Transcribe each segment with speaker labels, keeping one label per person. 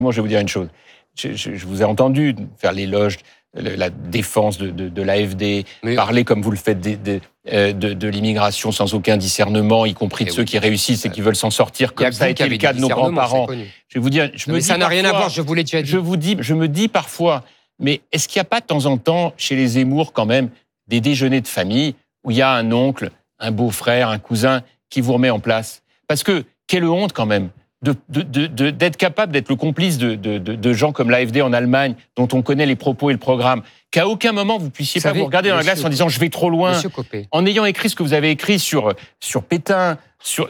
Speaker 1: Moi, je vais vous dire une chose. Je vous ai entendu faire l'éloge, la défense de l'AfD, parler comme vous le faites de l'immigration sans aucun discernement, y compris de ceux qui réussissent et qui veulent s'en sortir, comme ça a été le cas de nos grands-parents. Je vais vous dire,
Speaker 2: ça n'a rien à voir, je vous l'ai déjà dit.
Speaker 1: Je me dis parfois, mais est-ce qu'il n'y a pas de temps en temps, chez les Zemmour quand même, des déjeuners de famille où il y a un oncle, un beau-frère, un cousin qui vous remet en place? Parce que, quelle honte quand même d'être capable d'être le complice de gens comme l'AfD en Allemagne, dont on connaît les propos et le programme, qu'à aucun moment vous puissiez pas vous regarder dans la glace en disant je vais trop loin, en ayant écrit ce que vous avez écrit sur Pétain, sur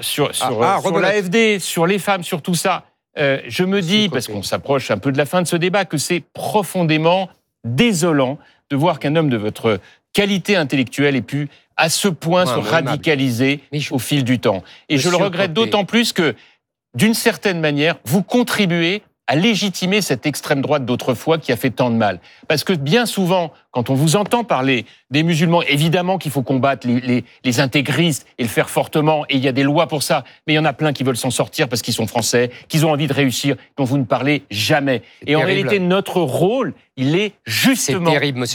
Speaker 1: l'AfD, sur les femmes, sur tout ça. Je me dis, parce qu'on s'approche un peu de la fin de ce débat, que c'est profondément désolant de voir qu'un homme de votre qualité intellectuelle ait pu à ce point se radicaliser au fil du temps. Et je le regrette d'autant plus que, d'une certaine manière, vous contribuez à légitimer cette extrême droite d'autrefois qui a fait tant de mal. Parce que bien souvent, quand on vous entend parler des musulmans, évidemment qu'il faut combattre les intégristes et le faire fortement, et il y a des lois pour ça, mais il y en a plein qui veulent s'en sortir parce qu'ils sont français, qu'ils ont envie de réussir, dont vous ne parlez jamais. Et en réalité, notre rôle, il est justement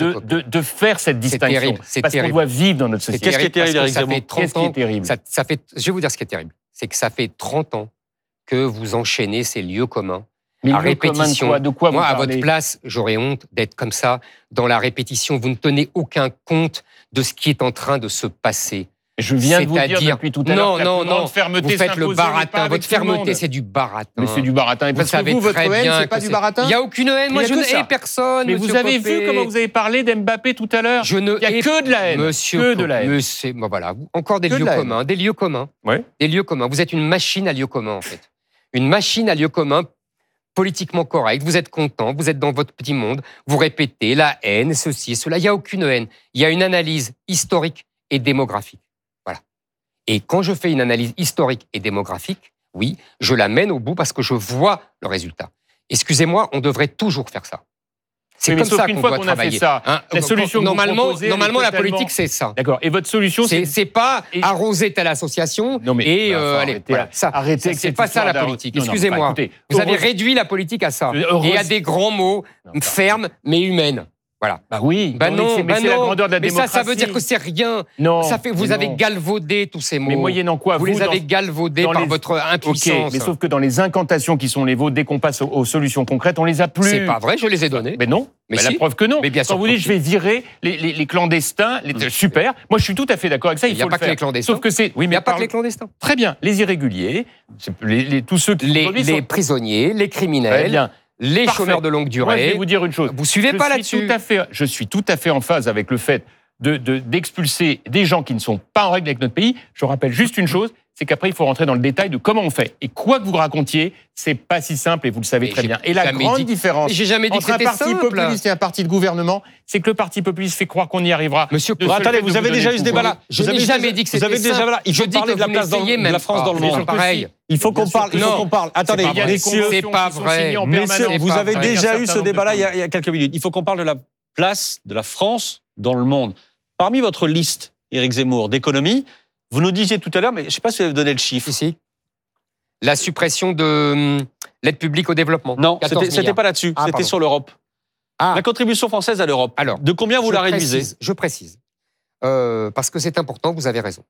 Speaker 1: de faire cette distinction. Parce qu'on doit vivre dans notre société.
Speaker 2: Qu'est-ce qui est terrible, Éric Zemmour ?
Speaker 1: Qu'est-ce qui est terrible ?
Speaker 2: Je vais vous dire ce qui est terrible. C'est que ça fait 30 ans que vous enchaînez ces lieux communs
Speaker 1: à
Speaker 2: répétition.
Speaker 1: De quoi
Speaker 2: Moi,
Speaker 1: vous
Speaker 2: à
Speaker 1: parlez ?
Speaker 2: votre place, j'aurais honte d'être comme ça, dans la répétition. Vous ne tenez aucun compte de ce qui est en train de se passer.
Speaker 1: Je viens de vous dire depuis tout à l'heure
Speaker 2: non, vous faites le baratin. Votre fermeté, c'est du baratin.
Speaker 1: Mais c'est du baratin. Et vous savez, votre haine, c'est pas du baratin ?
Speaker 2: Il n'y a aucune haine. Moi, je ne hais personne.
Speaker 1: Mais vous avez vu comment vous avez parlé d'Mbappé tout à l'heure ? Il n'y a que de la haine.
Speaker 2: Que de la haine. Voilà, encore des lieux communs. Des lieux communs. Des lieux communs. Vous êtes une machine à lieux communs, en fait. Une machine à lieux communs politiquement correcte. Vous êtes content, vous êtes dans votre petit monde, vous répétez la haine, ceci et cela. Il n'y a aucune haine. Il y a une analyse historique et démographique. Voilà. Et quand je fais une analyse historique et démographique, oui, je la mène au bout parce que je vois le résultat. Excusez-moi, on devrait toujours faire ça. C'est comme ça qu'on doit travailler.
Speaker 1: La solution
Speaker 2: normalement, la politique, c'est ça.
Speaker 1: D'accord. Et votre solution,
Speaker 2: c'est pas arroser telle association et allez, voilà.
Speaker 1: Arrêtez.
Speaker 2: C'est pas ça la politique. Excusez-moi. Vous avez réduit la politique à ça. Et à des grands mots fermes mais humaines. Voilà.
Speaker 1: Bah oui.
Speaker 2: Non,
Speaker 1: mais c'est la grandeur de la démocratie.
Speaker 2: Mais ça veut dire que c'est rien.
Speaker 1: Non.
Speaker 2: Vous avez galvaudé tous ces mots.
Speaker 1: Mais moyennant quoi,
Speaker 2: vous les avez galvaudés par votre impuissance.
Speaker 1: Mais sauf que dans les incantations qui sont les vôtres, dès qu'on passe aux solutions concrètes, on les a plus.
Speaker 2: C'est pas vrai, je les ai données.
Speaker 1: Mais non. Mais la preuve que non.
Speaker 2: Mais bien sûr.
Speaker 1: Quand vous dites je vais virer les clandestins, super. Moi, je suis tout à fait d'accord avec ça. Il faut le faire.
Speaker 2: Il n'y a pas que les clandestins.
Speaker 1: Sauf que c'est.
Speaker 2: Oui, mais il n'y a pas que les clandestins.
Speaker 1: Très bien. Les irréguliers, tous ceux qui
Speaker 2: les prisonniers, les criminels.
Speaker 1: Très bien.
Speaker 2: Les chômeurs de longue durée.
Speaker 1: Moi, je vais vous dire une chose.
Speaker 2: Vous suivez pas là-dessus.
Speaker 1: Je suis tout à fait en phase avec le fait d'expulser des gens qui ne sont pas en règle avec notre pays. Je rappelle juste une chose, c'est qu'après, il faut rentrer dans le détail de comment on fait. Et quoi que vous racontiez, c'est pas si simple et vous le savez très bien. Et la grande différence entre un parti populiste et un parti de gouvernement, c'est que le parti populiste fait croire qu'on y arrivera.
Speaker 3: Attendez, vous avez déjà eu ce débat-là.
Speaker 2: Je n'ai jamais dit que c'était simple.
Speaker 3: Il faut parler de la place de la France dans le monde.
Speaker 2: Pareil.
Speaker 3: Il faut qu'on parle. Attendez, messieurs,
Speaker 2: c'est pas vrai.
Speaker 3: Messieurs, vous avez déjà eu ce débat-là il y a quelques minutes. Il faut qu'on parle de la place de la France dans le monde. Parmi votre liste, Éric Zemmour, d'économie, vous nous disiez tout à l'heure, mais je ne sais pas si vous avez donné le chiffre.
Speaker 2: Ici. La suppression de l'aide publique au développement.
Speaker 3: Non, c'était pas là-dessus. C'était sur l'Europe. La contribution française à l'Europe.
Speaker 2: Alors,
Speaker 3: de combien vous la réduisez ?
Speaker 2: Je précise. Parce que c'est important, vous avez raison.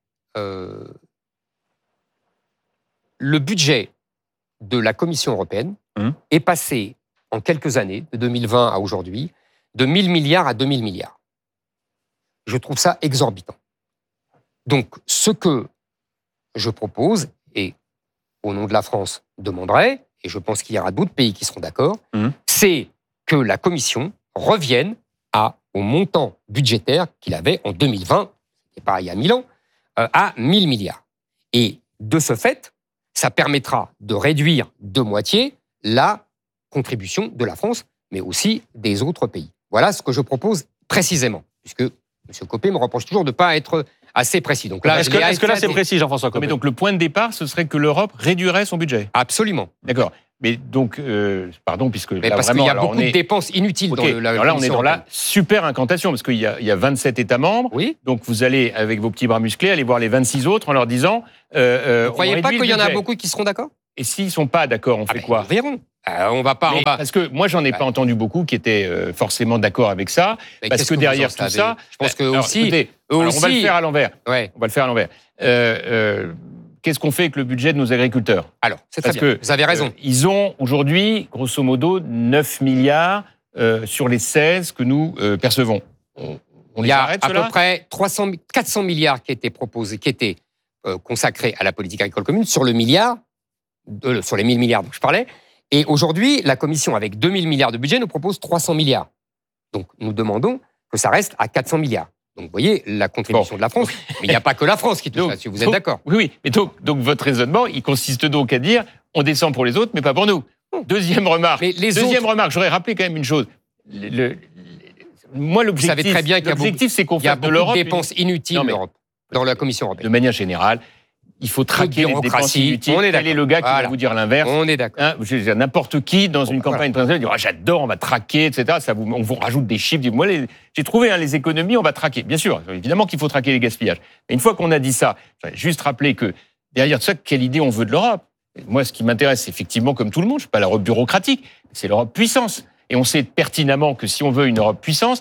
Speaker 2: Le budget de la Commission européenne est passé en quelques années, de 2020 à aujourd'hui, de 1 000 milliards à 2 000 milliards. Je trouve ça exorbitant. Donc, ce que je propose, et au nom de la France demanderai, et je pense qu'il y aura d'autres pays qui seront d'accord, c'est que la Commission revienne au montant budgétaire qu'il avait en 2020, et pas il y a 1000 ans, à 1 000 milliards. Et de ce fait, ça permettra de réduire de moitié la contribution de la France, mais aussi des autres pays. Voilà ce que je propose précisément, puisque M. Copé me reproche toujours de ne pas être assez précis. Donc là,
Speaker 3: est-ce que là, c'est précis, Jean-François Copé ?
Speaker 1: Mais donc, le point de départ, ce serait que l'Europe réduirait son budget.
Speaker 2: Absolument.
Speaker 1: D'accord. Mais donc, pardon, puisque
Speaker 2: mais
Speaker 1: là,
Speaker 2: parce
Speaker 1: vraiment,
Speaker 2: qu'il y a beaucoup de dépenses inutiles dans la
Speaker 1: alors là, on est dans la super incantation, parce qu'il y a 27 États membres.
Speaker 2: Oui.
Speaker 1: Donc, vous allez, avec vos petits bras musclés, aller voir les 26 autres en leur disant...
Speaker 2: vous ne croyez pas qu'il y en a beaucoup qui seront d'accord ?
Speaker 1: Et s'ils sont pas d'accord, on fait quoi?
Speaker 2: Nous verrons. On va pas.
Speaker 1: Parce que moi, j'en ai pas entendu beaucoup qui étaient forcément d'accord avec ça.
Speaker 2: Mais
Speaker 1: parce que derrière tout ça,
Speaker 2: je pense qu'eux aussi.
Speaker 1: Écoutez, on va le faire à l'envers.
Speaker 2: Ouais.
Speaker 1: On va le faire à l'envers. Qu'est-ce qu'on fait avec le budget de nos agriculteurs?
Speaker 2: Alors, c'est très bien. Vous avez raison.
Speaker 1: Ils ont aujourd'hui, grosso modo, 9 milliards sur les 16 que nous percevons. On
Speaker 2: Il y a à peu près 400 milliards qui étaient proposés, qui étaient consacrés à la politique agricole commune sur le milliard, sur les 1000 milliards dont je parlais. Et aujourd'hui, la Commission, avec 2000 milliards de budget, nous propose 300 milliards. Donc, nous demandons que ça reste à 400 milliards. Donc, vous voyez, la contribution de la France. Mais il n'y a pas que la France qui touche là-dessus. Vous êtes d'accord?
Speaker 1: Oui. Mais donc, votre raisonnement, il consiste donc à dire on descend pour les autres, mais pas pour nous. Deuxième remarque. J'aurais rappelé quand même une chose. Moi, l'objectif,
Speaker 2: vous savez très bien
Speaker 1: c'est qu'on fasse de
Speaker 2: l'Europe. Il y a beaucoup de dépenses inutiles dans la Commission européenne.
Speaker 1: De manière générale, il faut traquer les dépenses inutiles. Quel est le gars qui va vous dire l'inverse?
Speaker 2: On est d'accord.
Speaker 1: N'importe qui, dans une campagne présidentielle, dit j'adore, on va traquer, etc. On vous rajoute des chiffres. Moi, j'ai trouvé les économies, on va traquer. Bien sûr, évidemment qu'il faut traquer les gaspillages. Mais une fois qu'on a dit ça, je vais juste rappeler que derrière ça, quelle idée on veut de l'Europe? Moi, ce qui m'intéresse, c'est effectivement, comme tout le monde, je ne suis pas l'Europe bureaucratique, c'est l'Europe puissance. Et on sait pertinemment que si on veut une Europe puissance,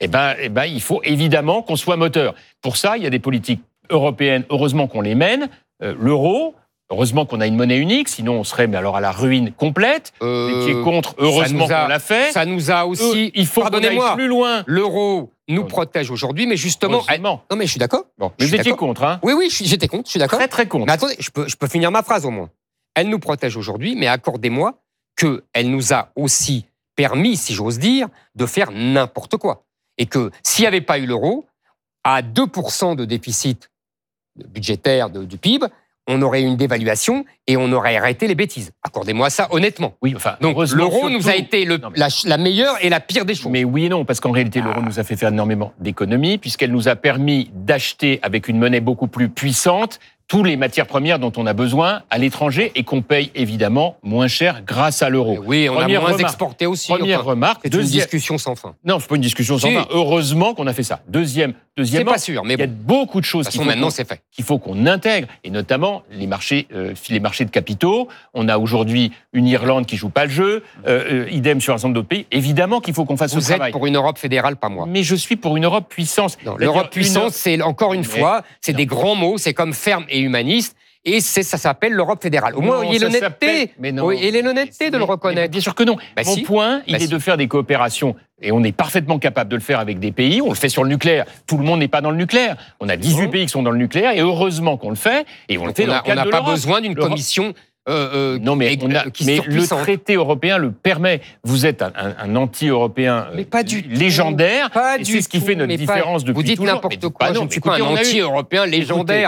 Speaker 1: il faut évidemment qu'on soit moteur. Pour ça, il y a des politiques européennes, heureusement qu'on les mène. L'euro, heureusement qu'on a une monnaie unique, sinon on serait à la ruine complète. Qui est contre, heureusement qu'on l'a fait.
Speaker 2: Ça nous a aussi...
Speaker 1: il faut qu'on aille plus loin.
Speaker 2: L'euro nous protège aujourd'hui, mais justement... Non, mais je suis d'accord.
Speaker 1: Bon, mais vous étiez contre, hein?
Speaker 2: Oui, j'étais contre, je suis d'accord.
Speaker 1: Très, très contre.
Speaker 2: Mais attendez, je peux finir ma phrase au moins. Elle nous protège aujourd'hui, mais accordez-moi qu'elle nous a aussi permis, si j'ose dire, de faire n'importe quoi. Et que s'il n'y avait pas eu l'euro, à 2% de déficit budgétaire du PIB, on aurait eu une dévaluation et on aurait arrêté les bêtises. Accordez-moi ça honnêtement.
Speaker 1: Oui,
Speaker 2: donc l'euro nous a été la meilleure et la pire des choses.
Speaker 1: Mais oui et non, parce qu'en réalité, l'euro nous a fait faire énormément d'économies, puisqu'elle nous a permis d'acheter avec une monnaie beaucoup plus puissante toutes les matières premières dont on a besoin à l'étranger et qu'on paye évidemment moins cher grâce à l'euro.
Speaker 2: Oui, on a moins exporté aussi.
Speaker 1: Première remarque.
Speaker 2: C'est une discussion sans fin.
Speaker 1: Non, c'est pas une discussion sans fin. Heureusement qu'on a fait ça. Deuxièmement,
Speaker 2: pas sûr, mais
Speaker 1: il y a beaucoup de choses
Speaker 2: qu'il
Speaker 1: faut qu'on intègre, et notamment les marchés de capitaux. On a aujourd'hui une Irlande qui joue pas le jeu, idem sur un certain nombre d'autres pays. Évidemment qu'il faut qu'on fasse ce travail.
Speaker 2: Vous êtes pour une Europe fédérale, pas moi.
Speaker 1: Mais je suis pour une Europe puissance.
Speaker 2: L'Europe puissance, c'est encore une fois, c'est des grands mots, c'est comme ferme et humaniste. Et ça s'appelle l'Europe fédérale. Au moins, il y a l'honnêteté. Et l'honnêteté de le reconnaître.
Speaker 1: Bien sûr que non. Mon point, il est de faire des coopérations. Et on est parfaitement capable de le faire avec des pays. On le fait sur le nucléaire. Tout le monde n'est pas dans le nucléaire. On a 18 pays qui sont dans le nucléaire. Et heureusement qu'on le fait. Et on le fait dans le cadre de l'Europe.
Speaker 2: On n'a pas besoin d'une commission...
Speaker 1: non, mais le traité européen le permet. Vous êtes un anti-européen légendaire. C'est ce qui fait notre différence depuis toujours.
Speaker 2: Vous dites n'importe quoi. Je ne suis pas un anti-européen légendaire.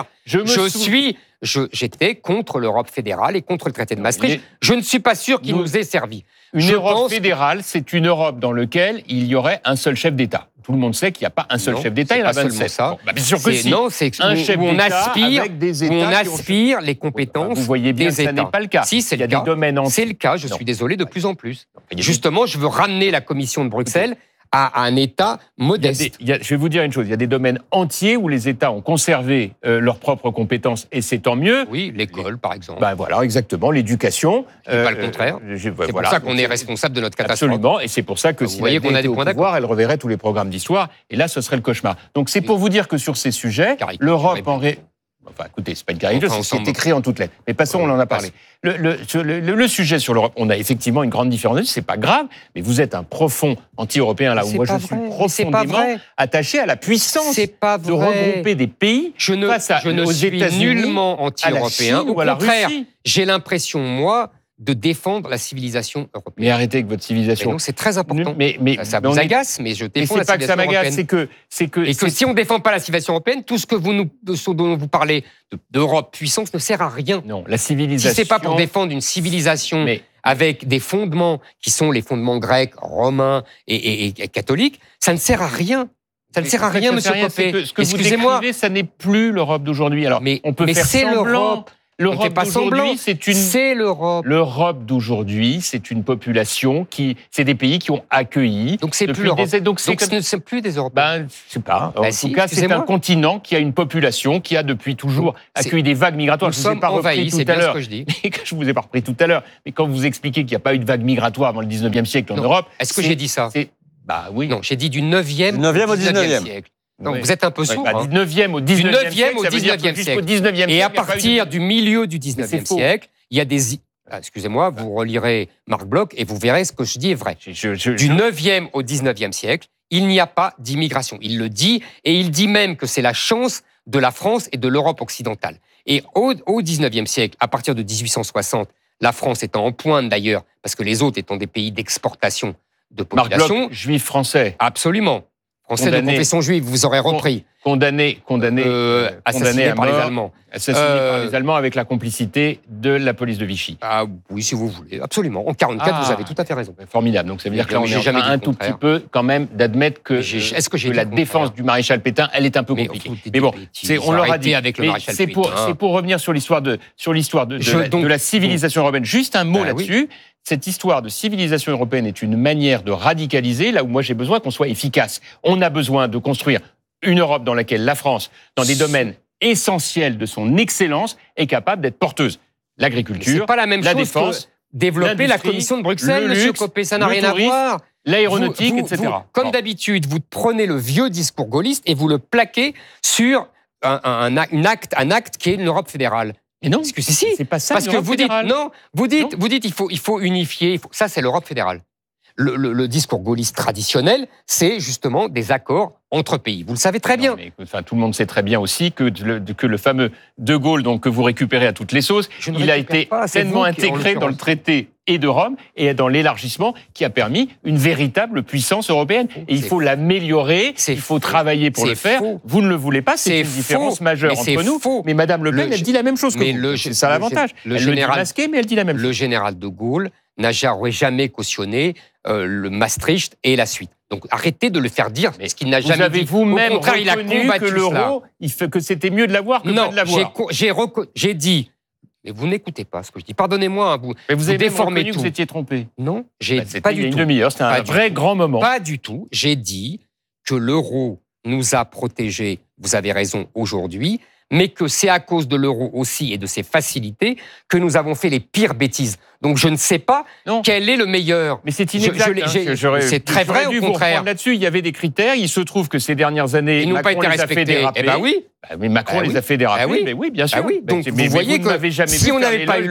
Speaker 2: J'étais contre l'Europe fédérale et contre le traité de Maastricht. Je ne suis pas sûr qu'il nous ait servi.
Speaker 1: Une Europe fédérale, c'est une Europe dans laquelle il y aurait un seul chef d'État. Tout le monde sait qu'il n'y a pas un seul chef d'État, il y en a 27.
Speaker 2: Ça.
Speaker 1: Bien sûr que si.
Speaker 2: Non, c'est
Speaker 1: un chef d'État
Speaker 2: avec des États on aspire les compétences.
Speaker 1: Vous voyez bien que ça n'est pas le cas.
Speaker 2: Si, c'est le cas. C'est le cas, je suis désolé, de plus en plus. Justement, je veux ramener la Commission de Bruxelles à un État modeste.
Speaker 1: Je vais vous dire une chose, il y a des domaines entiers où les États ont conservé leurs propres compétences, et c'est tant mieux.
Speaker 2: Oui, l'école, par exemple.
Speaker 1: Voilà, exactement, l'éducation.
Speaker 2: Pas le contraire. C'est pour ça qu'on est responsable de notre catastrophe.
Speaker 1: Absolument, et c'est pour ça que si elle était au pouvoir, elle reverrait tous les programmes d'histoire, et là, ce serait le cauchemar. Donc c'est pour vous dire que sur ces sujets, l'Europe en écoutez, c'est pas une caricature, c'est ce qui est écrit en toutes lettres. Mais passons, on en a parlé. Le sujet sur l'Europe, on a effectivement une grande différence. C'est pas grave, mais vous êtes un profond anti-européen là où moi je suis profondément attaché à la puissance de regrouper des pays face aux
Speaker 2: Je ne suis nullement anti-européen.
Speaker 1: Au contraire,
Speaker 2: j'ai l'impression, moi, de défendre la civilisation européenne.
Speaker 1: Mais arrêtez avec votre civilisation.
Speaker 2: Non, c'est très important. Ça vous agace, mais je défends la civilisation européenne.
Speaker 1: C'est pas que ça m'agace,
Speaker 2: Et que si on ne défend pas la civilisation européenne, tout ce dont vous parlez d'Europe puissance ne sert à rien.
Speaker 1: Non, la civilisation...
Speaker 2: Si c'est pas pour défendre une civilisation avec des fondements qui sont les fondements grecs, romains et catholiques, ça ne sert à rien. Ça ne sert à rien, monsieur Copé.
Speaker 1: Ce que vous décrivez, ça n'est plus l'Europe d'aujourd'hui. Alors, on peut faire semblant... L'Europe d'aujourd'hui,
Speaker 2: c'est l'Europe.
Speaker 1: L'Europe d'aujourd'hui, c'est une population c'est des pays qui ont accueilli.
Speaker 2: Donc c'est plus l'Europe. Donc ce ne sont plus des Européens.
Speaker 1: Ben, je sais pas. En tout cas, c'est un continent qui a une population qui a depuis toujours accueilli des vagues migratoires.
Speaker 2: Je vous ai pas repris tout à l'heure.
Speaker 1: Je vous ai pas repris tout à l'heure. Mais quand vous expliquez qu'il n'y a pas eu de vague migratoire dans le 19e siècle en Europe.
Speaker 2: Est-ce que j'ai dit ça?
Speaker 1: Bah oui.
Speaker 2: Non, j'ai dit du 9e au 19e siècle. Donc vous êtes un peu sourd.
Speaker 1: Du 9e au 19e siècle.
Speaker 2: Et à partir du milieu du 19e siècle, il y a des... Excusez-moi, vous relirez Marc Bloch et vous verrez ce que je dis est vrai. Du 9e au 19e siècle, il n'y a pas d'immigration. Il le dit, et il dit même que c'est la chance de la France et de l'Europe occidentale. Et au 19e siècle, à partir de 1860, la France étant en pointe d'ailleurs, parce que les autres étant des pays d'exportation de population...
Speaker 1: Marc Bloch, juif français.
Speaker 2: Absolument. Français de confession juive, vous aurez repris.
Speaker 1: Assassiné
Speaker 2: par les Allemands.
Speaker 1: Assassiné par les Allemands avec la complicité de la police de Vichy.
Speaker 2: Ah oui, si vous voulez, absolument. En 1944, vous avez tout à fait raison.
Speaker 1: Formidable. Donc ça veut dire que là, on est en train un tout petit peu quand même d'admettre que la défense du maréchal Pétain, elle est un peu compliquée. Mais bon, on l'aura dit. C'est pour revenir sur l'histoire de la civilisation européenne. Juste un mot là-dessus. Cette histoire de civilisation européenne est une manière de radicaliser, là où moi j'ai besoin qu'on soit efficace. On a besoin de construire une Europe dans laquelle la France, dans des domaines essentiels de son excellence, est capable d'être porteuse. L'agriculture,
Speaker 2: c'est pas la même chose
Speaker 1: défense,
Speaker 2: que développer la Commission de Bruxelles, monsieur Copé, ça n'a rien à voir.
Speaker 1: L'aéronautique, etc.
Speaker 2: Comme d'habitude, vous prenez le vieux discours gaulliste et vous le plaquez sur un acte qui est une Europe fédérale.
Speaker 1: Mais non,
Speaker 2: c'est pas ça. Parce que vous dites, il faut unifier. Ça, c'est l'Europe fédérale. Le discours gaulliste traditionnel, c'est justement des accords entre pays. Vous le savez très bien.
Speaker 1: Tout le monde sait très bien aussi que le fameux De Gaulle, donc, que vous récupérez à toutes les sauces, il a été pleinement intégré dans le traité et de Rome et dans l'élargissement qui a permis une véritable puissance européenne. Et il faut l'améliorer, il faut travailler pour le faire. Vous ne le voulez pas, c'est une différence majeure entre nous. Mais Madame Le Pen, elle dit la même chose que vous. C'est ça l'avantage. Elle le dit masqué, mais elle dit la même chose.
Speaker 2: Le général de Gaulle n'aurait jamais cautionné le Maastricht et la suite. Donc arrêtez de le faire dire ce qu'il n'a jamais dit.
Speaker 1: Vous-même reconnu que l'euro, que c'était mieux de l'avoir que pas de l'avoir.
Speaker 2: J'ai dit, mais vous n'écoutez pas ce que je dis. Pardonnez-moi,
Speaker 1: mais vous avez
Speaker 2: déformé
Speaker 1: reconnu
Speaker 2: tout.
Speaker 1: que vous étiez trompé.
Speaker 2: Non,
Speaker 1: pas du tout. Il y a une demi-heure, c'était un vrai grand moment.
Speaker 2: Pas du tout. J'ai dit que l'euro nous a protégés, vous avez raison, aujourd'hui, mais que c'est à cause de l'euro aussi et de ses facilités que nous avons fait les pires bêtises. Donc je ne sais pas quel est le meilleur.
Speaker 1: Mais c'est inexact.
Speaker 2: C'est très vrai, au contraire.
Speaker 1: Là-dessus, il y avait des critères. Il se trouve que ces dernières années,
Speaker 2: ils n'ont pas été respectés.
Speaker 1: Eh ben oui. Mais Macron les a fait déraper. Mais oui, bien sûr.
Speaker 2: Donc vous voyez que si on n'avait pas eu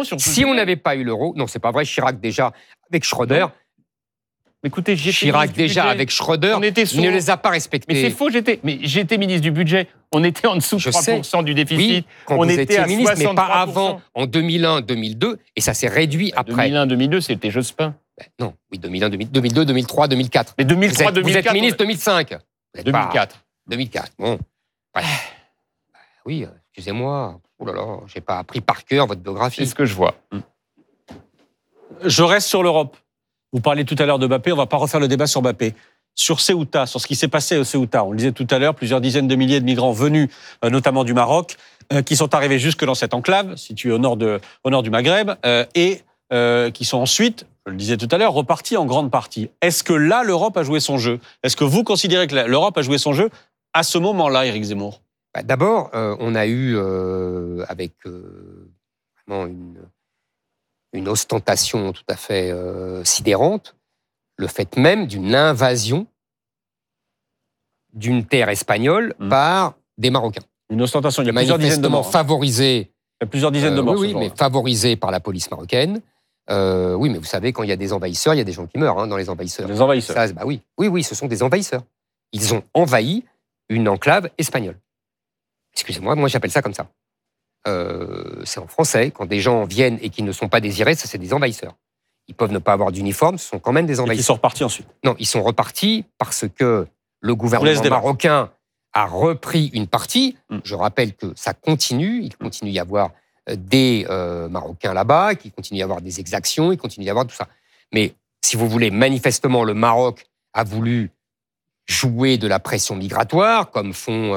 Speaker 2: l'euro, non, c'est pas vrai. Chirac déjà avec Schröder.
Speaker 1: Écoutez,
Speaker 2: Chirac déjà avec Schröder ne les a pas respectés.
Speaker 1: Mais c'est faux, j'étais ministre du budget. On était en dessous de 3% du déficit.
Speaker 2: Oui, quand vous étiez ministre, mais pas avant, en 2001, 2002, et ça s'est réduit après.
Speaker 1: 2001, 2002, c'était Jospin.
Speaker 2: Non, oui, 2001, 2002, 2003, 2004.
Speaker 1: Mais 2003, 2004.
Speaker 2: Vous êtes ministre 2005.
Speaker 1: 2004.
Speaker 2: 2004, bon. Oui, excusez-moi. Oh là là, j'ai pas appris par cœur votre biographie.
Speaker 1: C'est ce que je vois.
Speaker 3: Je reste sur l'Europe. Vous parliez tout à l'heure de Mbappé, on ne va pas refaire le débat sur Mbappé. Sur Ceuta, sur ce qui s'est passé au Ceuta, on le disait tout à l'heure, plusieurs dizaines de milliers de migrants venus, notamment du Maroc, qui sont arrivés jusque dans cette enclave, située au nord du Maghreb, et qui sont ensuite, je le disais tout à l'heure, repartis en grande partie. Est-ce que là, l'Europe a joué son jeu? Est-ce que vous considérez que l'Europe a joué son jeu à ce moment-là, Éric Zemmour?
Speaker 2: D'abord, on a eu, avec vraiment une ostentation tout à fait sidérante, le fait même d'une invasion d'une terre espagnole par des Marocains.
Speaker 3: Une ostentation, il y a plusieurs dizaines de morts.
Speaker 2: Favorisée.
Speaker 3: Il y a plusieurs dizaines de morts.
Speaker 2: Oui, mais favorisée par la police marocaine. Oui, mais vous savez, quand il y a des envahisseurs, il y a des gens qui meurent dans les envahisseurs.
Speaker 3: Des envahisseurs.
Speaker 2: Ça, oui, ce sont des envahisseurs. Ils ont envahi une enclave espagnole. Excusez-moi, moi j'appelle ça comme ça. C'est en français, quand des gens viennent et qui ne sont pas désirés, ça c'est des envahisseurs. Ils peuvent ne pas avoir d'uniforme, ce sont quand même des envahisseurs.
Speaker 3: Et ils sont repartis ensuite? Non,
Speaker 2: ils sont repartis parce que le gouvernement marocain a repris une partie. Je rappelle que ça continue, il continue d'y avoir des Marocains là-bas, qu'il continue d'y avoir des exactions, il continue d'y avoir tout ça. Mais si vous voulez, manifestement, le Maroc a voulu jouer de la pression migratoire, comme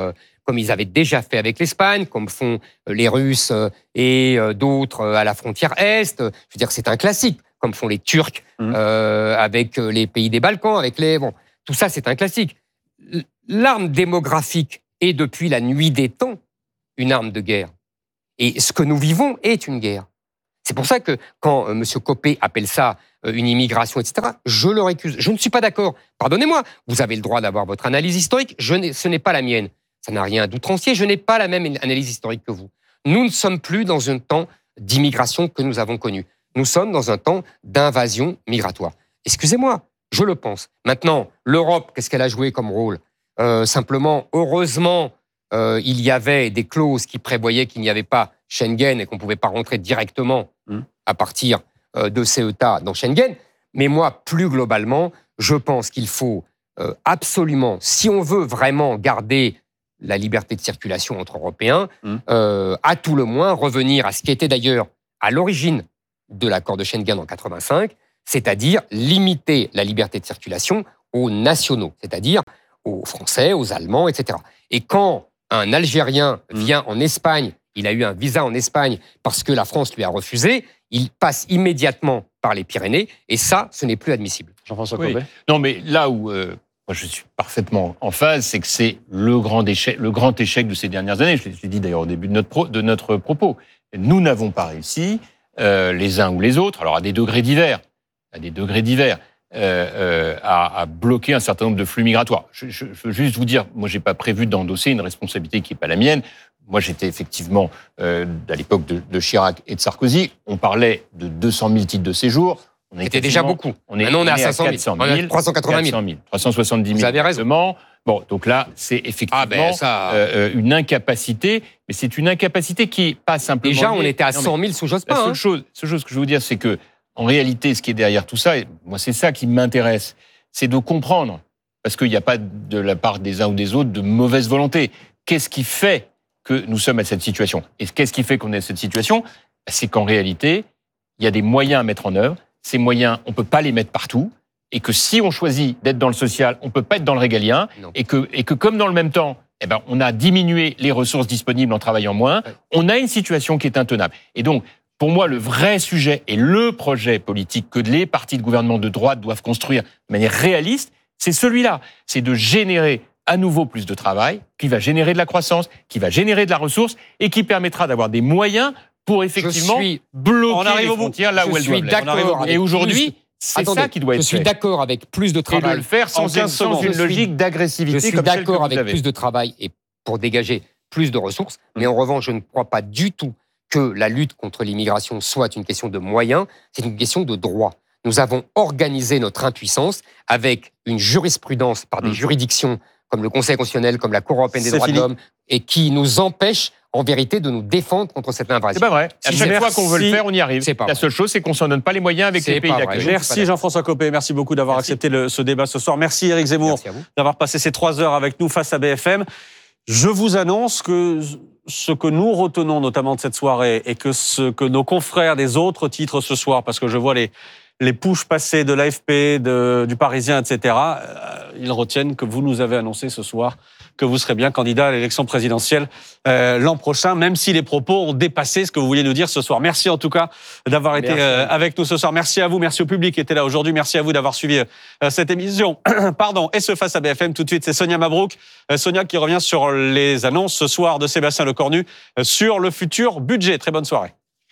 Speaker 2: comme ils avaient déjà fait avec l'Espagne, comme font les Russes et d'autres à la frontière Est. Je veux dire, c'est un classique, comme font les Turcs avec les pays des Balkans, tout ça, c'est un classique. L'arme démographique est, depuis la nuit des temps, une arme de guerre. Et ce que nous vivons est une guerre. C'est pour ça que quand M. Copé appelle ça une immigration, etc., je le récuse. Je ne suis pas d'accord. Pardonnez-moi, vous avez le droit d'avoir votre analyse historique, ce n'est pas la mienne. Ça n'a rien d'outrancier, je n'ai pas la même analyse historique que vous. Nous ne sommes plus dans un temps d'immigration que nous avons connu. Nous sommes dans un temps d'invasion migratoire. Excusez-moi, je le pense. Maintenant, l'Europe, qu'est-ce qu'elle a joué comme rôle ? Simplement, heureusement, il y avait des clauses qui prévoyaient qu'il n'y avait pas Schengen et qu'on ne pouvait pas rentrer directement à partir de Ceuta dans Schengen. Mais moi, plus globalement, je pense qu'il faut absolument, si on veut vraiment garder la liberté de circulation entre Européens, à tout le moins revenir à ce qui était d'ailleurs à l'origine de l'accord de Schengen en 1985, c'est-à-dire limiter la liberté de circulation aux nationaux, c'est-à-dire aux Français, aux Allemands, etc. Et quand un Algérien vient en Espagne, il a eu un visa en Espagne parce que la France lui a refusé, il passe immédiatement par les Pyrénées, et ça, ce n'est plus admissible.
Speaker 3: Jean-François Copé ?
Speaker 1: Non, mais là où moi je suis parfaitement en phase, c'est que c'est le grand échec de ces dernières années. Je l'ai dit d'ailleurs au début de notre propos. Nous n'avons pas réussi, les uns ou les autres, alors à des degrés divers, à bloquer un certain nombre de flux migratoires. Je veux juste vous dire, moi, j'ai pas prévu d'endosser une responsabilité qui n'est pas la mienne. Moi, j'étais effectivement, à l'époque de Chirac et de Sarkozy, on parlait de 200 000 titres de séjour.
Speaker 2: C'était déjà beaucoup.
Speaker 1: Maintenant,
Speaker 2: on est à 500 000.
Speaker 1: 400 000,
Speaker 2: on est à 380 000.
Speaker 1: 370 000.
Speaker 2: Vous avez raison.
Speaker 1: Bon, donc là, c'est effectivement une incapacité, mais c'est une incapacité qui n'est pas simplement...
Speaker 2: Déjà, on était à 100 000 sous Jospin.
Speaker 1: La seule chose que je veux vous dire, c'est que, en réalité, ce qui est derrière tout ça, et moi, c'est ça qui m'intéresse, c'est de comprendre, parce qu'il n'y a pas de la part des uns ou des autres de mauvaise volonté. Qu'est-ce qui fait que nous sommes à cette situation ? Et qu'est-ce qui fait qu'on est à cette situation ? C'est qu'en réalité, il y a des moyens à mettre en œuvre. Ces moyens, on ne peut pas les mettre partout. Et que si on choisit d'être dans le social, on ne peut pas être dans le régalien. Et que comme dans le même temps, on a diminué les ressources disponibles en travaillant moins, on a une situation qui est intenable. Et donc, pour moi, le vrai sujet et le projet politique que les partis de gouvernement de droite doivent construire de manière réaliste, c'est celui-là. C'est de générer à nouveau plus de travail, qui va générer de la croissance, qui va générer de la ressource et qui permettra d'avoir des moyens pour effectivement bloquer les frontières là où elles doivent l'être. Et aujourd'hui, c'est ça qui doit être fait.
Speaker 2: Je suis d'accord avec plus de travail.
Speaker 1: Et de le faire sans une logique d'agressivité.
Speaker 2: Je suis d'accord avec plus de travail et pour dégager plus de ressources. Mais en revanche, je ne crois pas du tout que la lutte contre l'immigration soit une question de moyens, c'est une question de droit. Nous avons organisé notre impuissance avec une jurisprudence par des juridictions comme le Conseil constitutionnel, comme la Cour européenne des droits de l'homme, et qui nous empêche en vérité de nous défendre contre cette invasion.
Speaker 1: C'est pas vrai. À chaque fois qu'on veut le faire, on y arrive. La seule chose, c'est qu'on s'en donne pas les moyens avec les pays d'accueil.
Speaker 3: Merci Jean-François Copé, merci beaucoup d'avoir accepté ce débat ce soir. Merci Éric Zemmour d'avoir passé ces 3 heures avec nous face à BFM. Je vous annonce que ce que nous retenons notamment de cette soirée et que ce que nos confrères des autres titres ce soir, parce que je vois les pushs passés de l'AFP, du Parisien, etc., ils retiennent que vous nous avez annoncé ce soir que vous serez bien candidat à l'élection présidentielle l'an prochain, même si les propos ont dépassé ce que vous vouliez nous dire ce soir. Merci en tout cas d'avoir été avec nous ce soir. Merci à vous, merci au public qui était là aujourd'hui. Merci à vous d'avoir suivi cette émission. Et ce Face à BFM, tout de suite, c'est Sonia Mabrouk. Sonia qui revient sur les annonces ce soir de Sébastien Lecornu sur le futur budget. Très bonne soirée.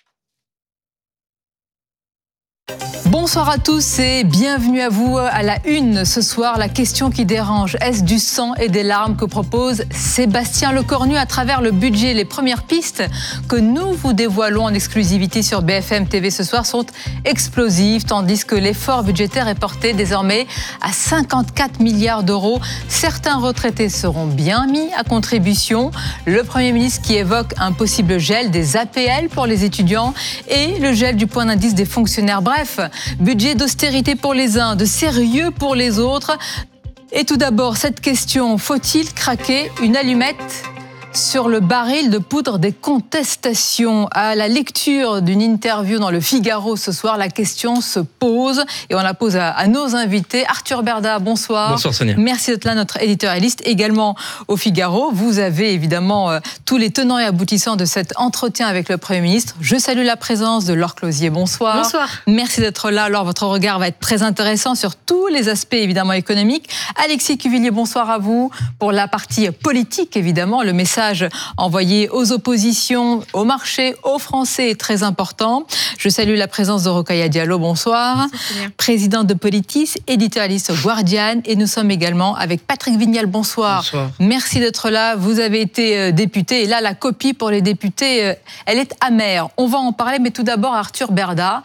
Speaker 4: Bonsoir à tous et bienvenue à vous à la une. Ce soir, la question qui dérange, est-ce du sang et des larmes que propose Sébastien Lecornu à travers le budget ? Les premières pistes que nous vous dévoilons en exclusivité sur BFM TV ce soir sont explosives, tandis que l'effort budgétaire est porté désormais à 54 milliards d'euros. Certains retraités seront bien mis à contribution. Le Premier ministre qui évoque un possible gel des APL pour les étudiants et le gel du point d'indice des fonctionnaires. Bref, budget d'austérité pour les uns, de sérieux pour les autres. Et tout d'abord, cette question, faut-il craquer une allumette ? sur le baril de poudre des contestations. À la lecture d'une interview dans le Figaro ce soir, la question se pose et on la pose à nos invités. Arthur Berda, bonsoir.
Speaker 5: Bonsoir Sonia.
Speaker 4: Merci d'être là, notre éditorialiste. Également au Figaro, vous avez évidemment tous les tenants et aboutissants de cet entretien avec le Premier ministre. Je salue la présence de Laure Closier. Bonsoir.
Speaker 6: Bonsoir.
Speaker 4: Merci d'être là. Alors, votre regard va être très intéressant sur tous les aspects évidemment économiques. Alexis Cuvillier, bonsoir à vous. Pour la partie politique, évidemment, le message envoyé aux oppositions, au marché, aux Français est très important. Je salue la présence de Rokhaya Diallo. Bonsoir. Présidente de Politis, éditorialiste au Guardian. Et nous sommes également avec Patrick Vignal. Bonsoir.
Speaker 5: Bonsoir.
Speaker 4: Merci d'être là. Vous avez été député. Et là, la copie pour les députés, elle est amère. On va en parler, mais tout d'abord, Arthur Berda.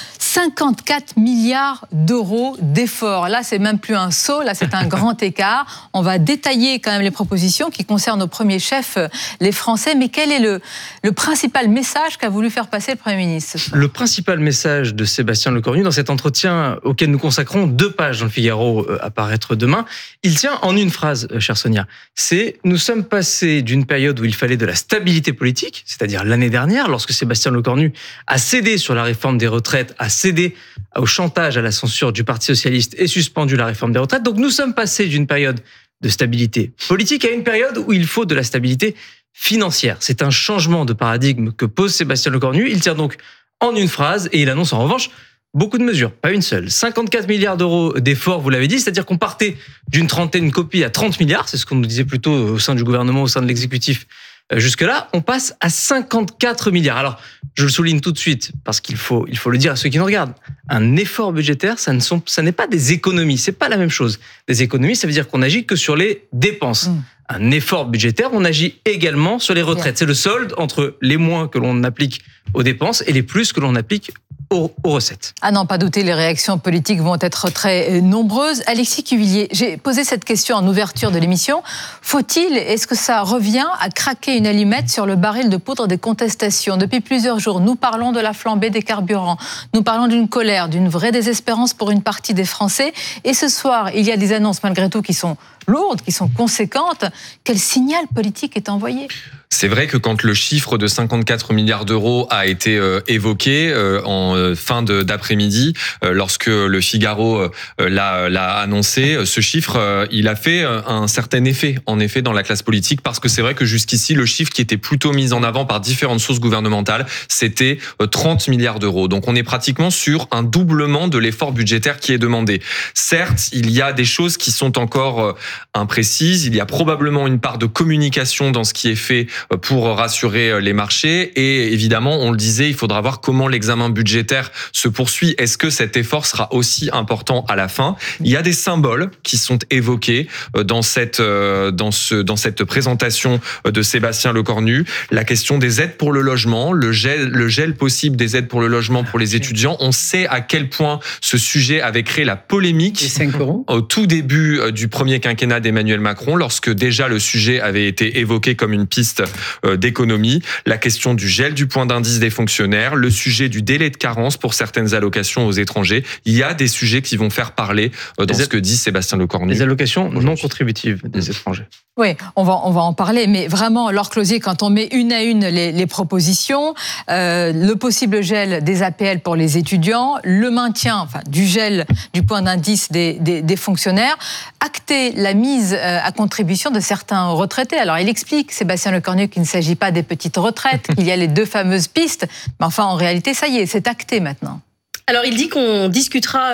Speaker 4: 54 milliards d'euros d'efforts. Là, c'est même plus un saut, là, c'est un grand écart. On va détailler quand même les propositions qui concernent au premier chef les Français. Mais quel est le principal message qu'a voulu faire passer le Premier ministre?
Speaker 5: Le principal message de Sébastien Lecornu dans cet entretien auquel nous consacrons 2 pages dans le Figaro à paraître demain, il tient en une phrase, chère Sonia. C'est « Nous sommes passés d'une période où il fallait de la stabilité politique, c'est-à-dire l'année dernière, lorsque Sébastien Lecornu a cédé sur la réforme des retraites, a cédé au chantage, à la censure du Parti socialiste et suspendu la réforme des retraites. Donc nous sommes passés d'une période de stabilité politique à une période où il faut de la stabilité financière. C'est un changement de paradigme que pose Sébastien Lecornu. Il tient donc en une phrase et il annonce en revanche beaucoup de mesures, pas une seule. 54 milliards d'euros d'efforts, vous l'avez dit, c'est-à-dire qu'on partait d'une trentaine de copies à 30 milliards, c'est ce qu'on nous disait plutôt au sein du gouvernement, au sein de l'exécutif. Jusque-là, on passe à 54 milliards. Alors, je le souligne tout de suite, parce qu'il faut le dire à ceux qui nous regardent. Un effort budgétaire, ça n'est pas des économies, c'est pas la même chose. Des économies, ça veut dire qu'on n'agit que sur les dépenses. Un effort budgétaire, on agit également sur les retraites. C'est le solde entre les moins que l'on applique aux dépenses et les plus que l'on applique aux recettes.
Speaker 4: Ah non, pas douter, les réactions politiques vont être très nombreuses. Alexis Cuvillier, j'ai posé cette question en ouverture de l'émission. Est-ce que ça revient à craquer une allumette sur le baril de poudre des contestations? Depuis plusieurs jours, nous parlons de la flambée des carburants. Nous parlons d'une colère, d'une vraie désespérance pour une partie des Français. Et ce soir, il y a des annonces malgré tout qui sont lourdes, qui sont conséquentes. Quel signal politique est envoyé ?
Speaker 7: C'est vrai que quand le chiffre de 54 milliards d'euros a été évoqué en fin d'après-midi, lorsque le Figaro l'a annoncé, ce chiffre, il a fait un certain effet, en effet, dans la classe politique, parce que c'est vrai que jusqu'ici, le chiffre qui était plutôt mis en avant par différentes sources gouvernementales, c'était 30 milliards d'euros. Donc on est pratiquement sur un doublement de l'effort budgétaire qui est demandé. Certes, il y a des choses qui sont encore imprécises, il y a probablement une part de communication dans ce qui est fait pour rassurer les marchés. Et évidemment, on le disait, il faudra voir comment l'examen budgétaire se poursuit. Est-ce que cet effort sera aussi important à la fin? Il y a des symboles qui sont évoqués dans cette présentation de Sébastien Lecornu. La question des aides pour le logement, le gel possible des aides pour le logement pour les étudiants. On sait à quel point ce sujet avait créé la polémique au tout début du premier quinquennat d'Emmanuel Macron, lorsque déjà le sujet avait été évoqué comme une piste d'économie, la question du gel du point d'indice des fonctionnaires, le sujet du délai de carence pour certaines allocations aux étrangers. Il y a des sujets qui vont faire parler dans ce que dit Sébastien Lecornu.
Speaker 5: Les allocations non contributives des étrangers.
Speaker 4: Oui, on va en parler, mais vraiment, Laure Closier, quand on met une à une les propositions, le possible gel des APL pour les étudiants, le maintien du gel du point d'indice des fonctionnaires, acter la mise à contribution de certains retraités. Alors, il explique, Sébastien Lecornu, qu'il ne s'agit pas des petites retraites, qu'il y a les 2 fameuses pistes, mais enfin, en réalité, ça y est, c'est acté maintenant.
Speaker 6: Alors, il dit qu'on discutera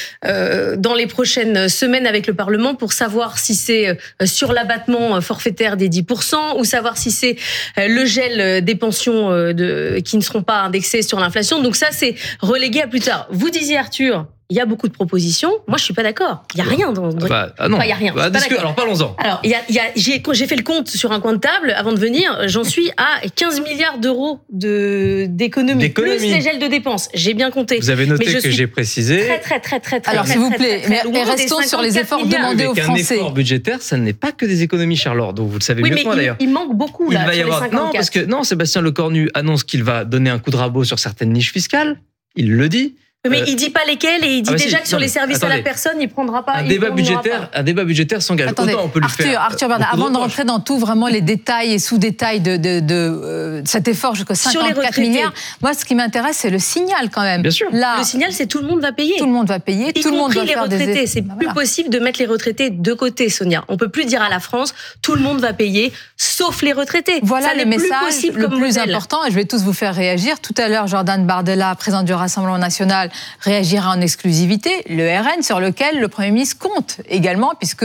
Speaker 6: dans les prochaines semaines avec le Parlement pour savoir si c'est sur l'abattement forfaitaire des 10% ou savoir si c'est le gel des pensions qui ne seront pas indexées sur l'inflation. Donc ça, c'est relégué à plus tard. Vous disiez, Arthur, il y a beaucoup de propositions. Moi, je suis pas d'accord. Il y a rien dans.
Speaker 5: Non.
Speaker 6: Enfin, il y a rien.
Speaker 5: Alors parlons-en.
Speaker 6: Alors, j'ai fait le compte sur un coin de table avant de venir. J'en suis à 15 milliards d'euros d'économies plus les gels de dépenses. J'ai bien compté.
Speaker 5: Vous avez noté que j'ai précisé.
Speaker 6: Très.
Speaker 4: Alors, s'il vous plaît, mais restons sur les efforts demandés aux Français.
Speaker 5: Un effort budgétaire, ça n'est pas que des économies, Charles. Donc vous le savez mieux que moi d'ailleurs.
Speaker 6: Il manque beaucoup là.
Speaker 5: Il va y avoir. Non, parce que Sébastien Lecornu annonce qu'il va donner un coup de rabot sur certaines niches fiscales. Il le dit.
Speaker 6: Mais il dit pas lesquels et il dit déjà que sur les services à la personne, il prendra pas.
Speaker 5: Un débat budgétaire s'engage.
Speaker 4: Attendez,
Speaker 5: autant on peut le faire.
Speaker 4: Arthur Bernard, avant de rentrer dans tout vraiment les détails et sous-détails de cet effort jusqu'à 54 milliards, moi ce qui m'intéresse c'est le signal quand même.
Speaker 5: Bien sûr.
Speaker 4: Là,
Speaker 6: le signal c'est tout le monde va payer.
Speaker 4: Tout le monde va payer. Tout le monde va faire des
Speaker 6: retraités. C'est plus possible de mettre les retraités de côté, Sonia. On peut plus dire à la France tout le monde va payer, sauf les retraités.
Speaker 4: Voilà
Speaker 6: ça
Speaker 4: le message le plus important et je vais tous vous faire réagir. Tout à l'heure, Jordan Bardella, président du Rassemblement national, réagira en exclusivité. Le RN sur lequel le Premier ministre compte également, puisque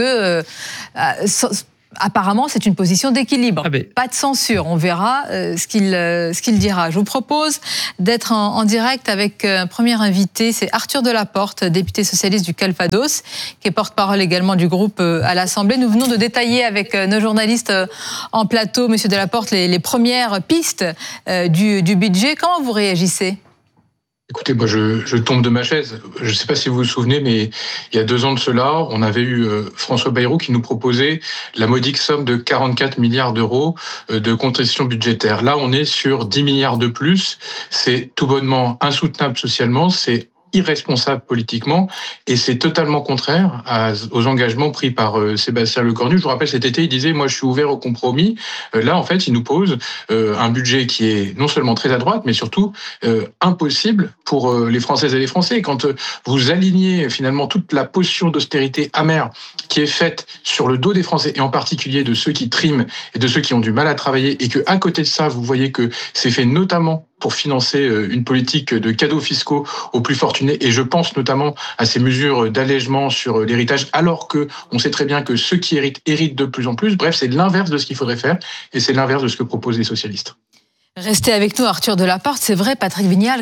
Speaker 4: apparemment c'est une position d'équilibre. Pas de censure. On verra ce qu'il dira. Je vous propose d'être en direct avec un premier invité. C'est Arthur Delaporte, député socialiste du Calvados, qui est porte-parole également du groupe à l'Assemblée. Nous venons de détailler avec nos journalistes en plateau, Monsieur Delaporte, les premières pistes du budget. Comment vous réagissez ?
Speaker 8: Écoutez, moi je tombe de ma chaise. Je ne sais pas si vous vous souvenez, mais il y a 2 ans de cela, on avait eu François Bayrou qui nous proposait la modique somme de 44 milliards d'euros de concessions budgétaires. Là, on est sur 10 milliards de plus. C'est tout bonnement insoutenable socialement, c'est irresponsable politiquement et c'est totalement contraire aux engagements pris par Sébastien Lecornu. Je vous rappelle, cet été, il disait « moi, je suis ouvert au compromis ». Là, en fait, il nous pose un budget qui est non seulement très à droite, mais surtout impossible pour les Françaises et les Français. Quand vous alignez finalement toute la potion d'austérité amère qui est faite sur le dos des Français, et en particulier de ceux qui triment et de ceux qui ont du mal à travailler, et que à côté de ça, vous voyez que c'est fait notamment pour financer une politique de cadeaux fiscaux aux plus fortunés, et je pense notamment à ces mesures d'allègement sur l'héritage, alors que on sait très bien que ceux qui héritent de plus en plus. Bref, c'est l'inverse de ce qu'il faudrait faire, et c'est l'inverse de ce que proposent les socialistes.
Speaker 4: Restez avec nous, Arthur Delaporte. C'est vrai, Patrick Vignal,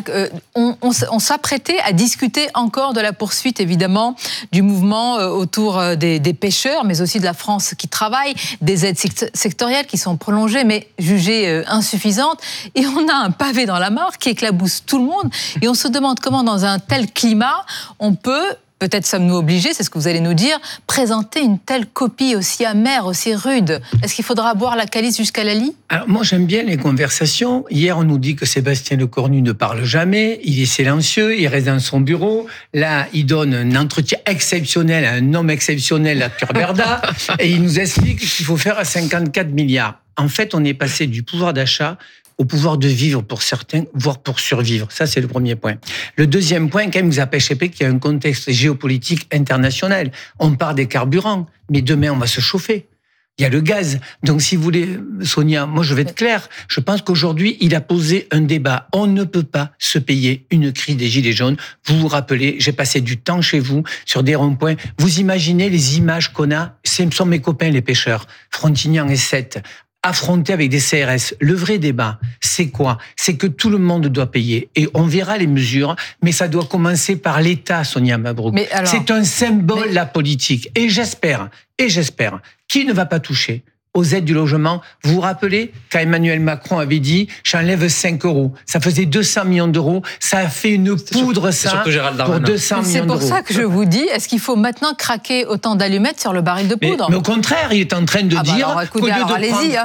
Speaker 4: on s'apprêtait à discuter encore de la poursuite, évidemment, du mouvement autour des pêcheurs, mais aussi de la France qui travaille, des aides sectorielles qui sont prolongées, mais jugées insuffisantes. Et on a un pavé dans la mare qui éclabousse tout le monde. Et on se demande comment, dans un tel climat, on peut... Peut-être sommes-nous obligés, c'est ce que vous allez nous dire, présenter une telle copie aussi amère, aussi rude. Est-ce qu'il faudra boire la calice jusqu'à la lie ?
Speaker 9: Alors moi j'aime bien les conversations. Hier on nous dit que Sébastien Lecornu ne parle jamais, il est silencieux, il reste dans son bureau. Là il donne un entretien exceptionnel à un homme exceptionnel, Arthur Berda, et il nous explique qu'il faut faire à 54 milliards. En fait on est passé du pouvoir d'achat au pouvoir de vivre pour certains, voire pour survivre. Ça, c'est le premier point. Le deuxième point, quand même, vous avez échappé qu'il y a un contexte géopolitique international. On part des carburants, mais demain, on va se chauffer. Il y a le gaz. Donc, si vous voulez, Sonia, moi, je vais être clair. Je pense qu'aujourd'hui, il a posé un débat. On ne peut pas se payer une crise des Gilets jaunes. Vous vous rappelez, j'ai passé du temps chez vous, sur des ronds-points. Vous imaginez les images qu'on a? Ce sont mes copains, les pêcheurs. Frontignan et Sète. Affronter avec des CRS. Le vrai débat, c'est quoi? C'est que tout le monde doit payer. Et on verra les mesures, mais ça doit commencer par l'État, Sonia Mabrouk. C'est un symbole, la politique. Et j'espère, qu'il ne va pas toucher aux aides du logement. Vous vous rappelez quand Emmanuel Macron avait dit « j'enlève 5 euros ». Ça faisait 200 millions d'euros. Ça a fait une poudre, ça, pour 200 millions d'euros.
Speaker 4: C'est pour ça que je vous dis, est-ce qu'il faut maintenant craquer autant d'allumettes sur le baril de poudre ?
Speaker 9: Mais au contraire, il est en train de dire...
Speaker 4: Écoutez, allez-y,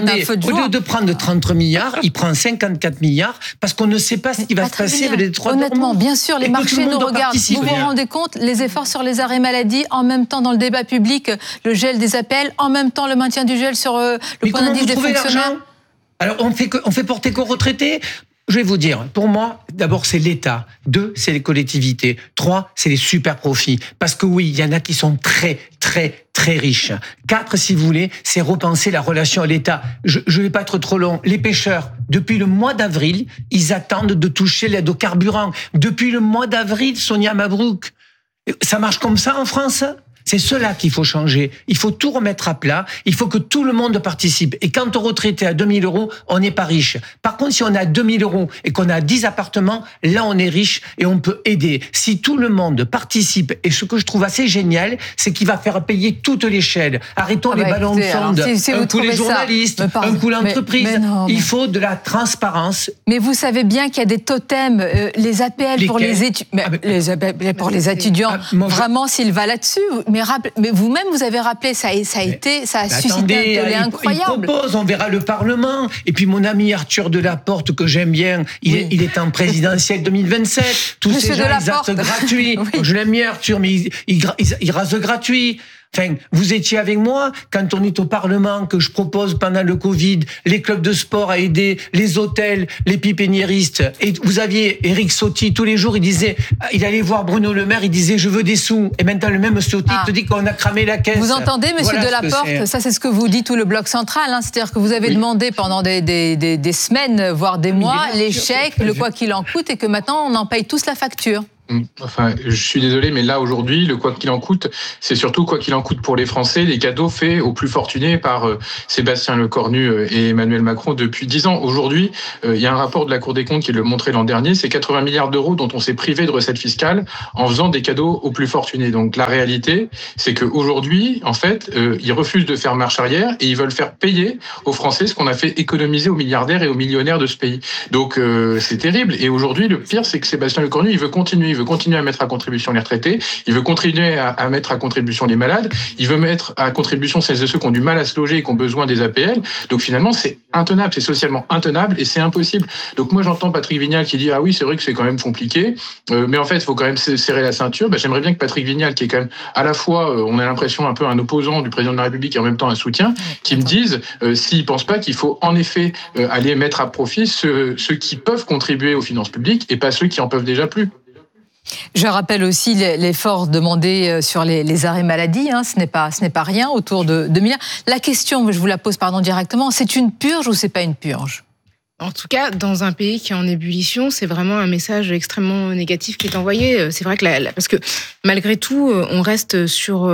Speaker 9: au lieu de prendre 30 milliards, il prend 54 milliards parce qu'on ne sait pas ce qui va se passer avec les 3
Speaker 4: Honnêtement, bien sûr, les marchés nous regardent. Vous vous rendez compte, les efforts sur les arrêts maladie, en même temps dans le débat public, le gel des appels, en même temps le maintien du gel sur le point d'indice des fonctionnaires.
Speaker 9: Alors on fait porter qu'aux retraités. Je vais vous dire, pour moi, d'abord c'est l'État, 2 c'est les collectivités, 3 c'est les super profits. Parce que oui, il y en a qui sont très riches. 4, si vous voulez, c'est repenser la relation à l'État. Je vais pas être trop long. Les pêcheurs, depuis le mois d'avril, ils attendent de toucher l'aide au carburant. Depuis le mois d'avril, Sonia Mabrouk, ça marche comme ça en France ? C'est cela qu'il faut changer. Il faut tout remettre à plat. Il faut que tout le monde participe. Et quand on retraité à 2 000 euros, on n'est pas riche. Par contre, si on a 2 000 euros et qu'on a 10 appartements, là, on est riche et on peut aider. Si tout le monde participe, et ce que je trouve assez génial, c'est qu'il va faire payer toute l'échelle. Arrêtons les ballons de sonde. Un coup les journalistes, un coup l'entreprise. Il faut de la transparence.
Speaker 4: Mais vous savez bien qu'il y a des totems, les APL pour les étudiants. Les APL pour les étudiants. Vraiment, s'il va là-dessus. Mais vous-même, vous avez rappelé, ça a suscité un tollé incroyable.
Speaker 9: Il propose, on verra le Parlement. Et puis mon ami Arthur Delaporte, que j'aime bien, il est en présidentielle 2027. Tous ces gens, ils actent gratuits. Oui. Je l'aime bien, Arthur, mais il rase gratuit. Enfin, vous étiez avec moi quand on est au Parlement, que je propose pendant le Covid les clubs de sport à aider les hôtels, les pépiniéristes. Et vous aviez Éric Ciotti, tous les jours, il allait voir Bruno Le Maire, il disait je veux des sous. Et maintenant le même Ciotti te dit qu'on a cramé la caisse.
Speaker 4: Vous entendez, monsieur Delaporte, ça c'est ce que vous dit tout le bloc central, hein, c'est-à-dire que vous avez demandé pendant des semaines, voire des mois, l'échec, le quoi qu'il en coûte, et que maintenant on en paye tous la facture.
Speaker 8: Enfin, je suis désolé, mais là, aujourd'hui, le quoi qu'il en coûte, c'est surtout quoi qu'il en coûte pour les Français, les cadeaux faits aux plus fortunés par Sébastien Lecornu et Emmanuel Macron depuis 10 ans. Aujourd'hui, il y a un rapport de la Cour des comptes qui le montrait l'an dernier, c'est 80 milliards d'euros dont on s'est privé de recettes fiscales en faisant des cadeaux aux plus fortunés. Donc, la réalité, c'est qu'aujourd'hui, en fait, ils refusent de faire marche arrière et ils veulent faire payer aux Français ce qu'on a fait économiser aux milliardaires et aux millionnaires de ce pays. Donc, c'est terrible. Et aujourd'hui, le pire, c'est que Sébastien Lecornu, il veut continuer à mettre à contribution les retraités, il veut continuer à mettre à contribution les malades, il veut mettre à contribution celles et ceux qui ont du mal à se loger et qui ont besoin des APL. Donc finalement, c'est intenable, c'est socialement intenable et c'est impossible. Donc moi, j'entends Patrick Vignal qui dit « Ah oui, c'est vrai que c'est quand même compliqué, mais en fait, il faut quand même serrer la ceinture. » J'aimerais bien que Patrick Vignal, qui est quand même à la fois, on a l'impression un peu un opposant du président de la République et en même temps un soutien, qui me dise s'il ne pense pas qu'il faut en effet aller mettre à profit ceux qui peuvent contribuer aux finances publiques et pas ceux qui en peuvent déjà plus.
Speaker 4: Je rappelle aussi l'effort demandé sur les arrêts maladie. Hein, ce n'est pas rien, autour de 2 milliards. La question, je vous la pose directement, c'est une purge ou c'est pas une purge ?
Speaker 10: En tout cas, dans un pays qui est en ébullition, c'est vraiment un message extrêmement négatif qui est envoyé. C'est vrai que parce que malgré tout, on reste sur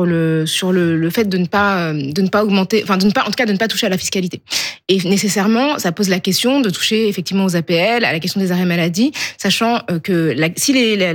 Speaker 10: le fait de ne pas augmenter, enfin en tout cas de ne pas toucher à la fiscalité. Et nécessairement, ça pose la question de toucher effectivement aux APL, à la question des arrêts maladie, sachant que si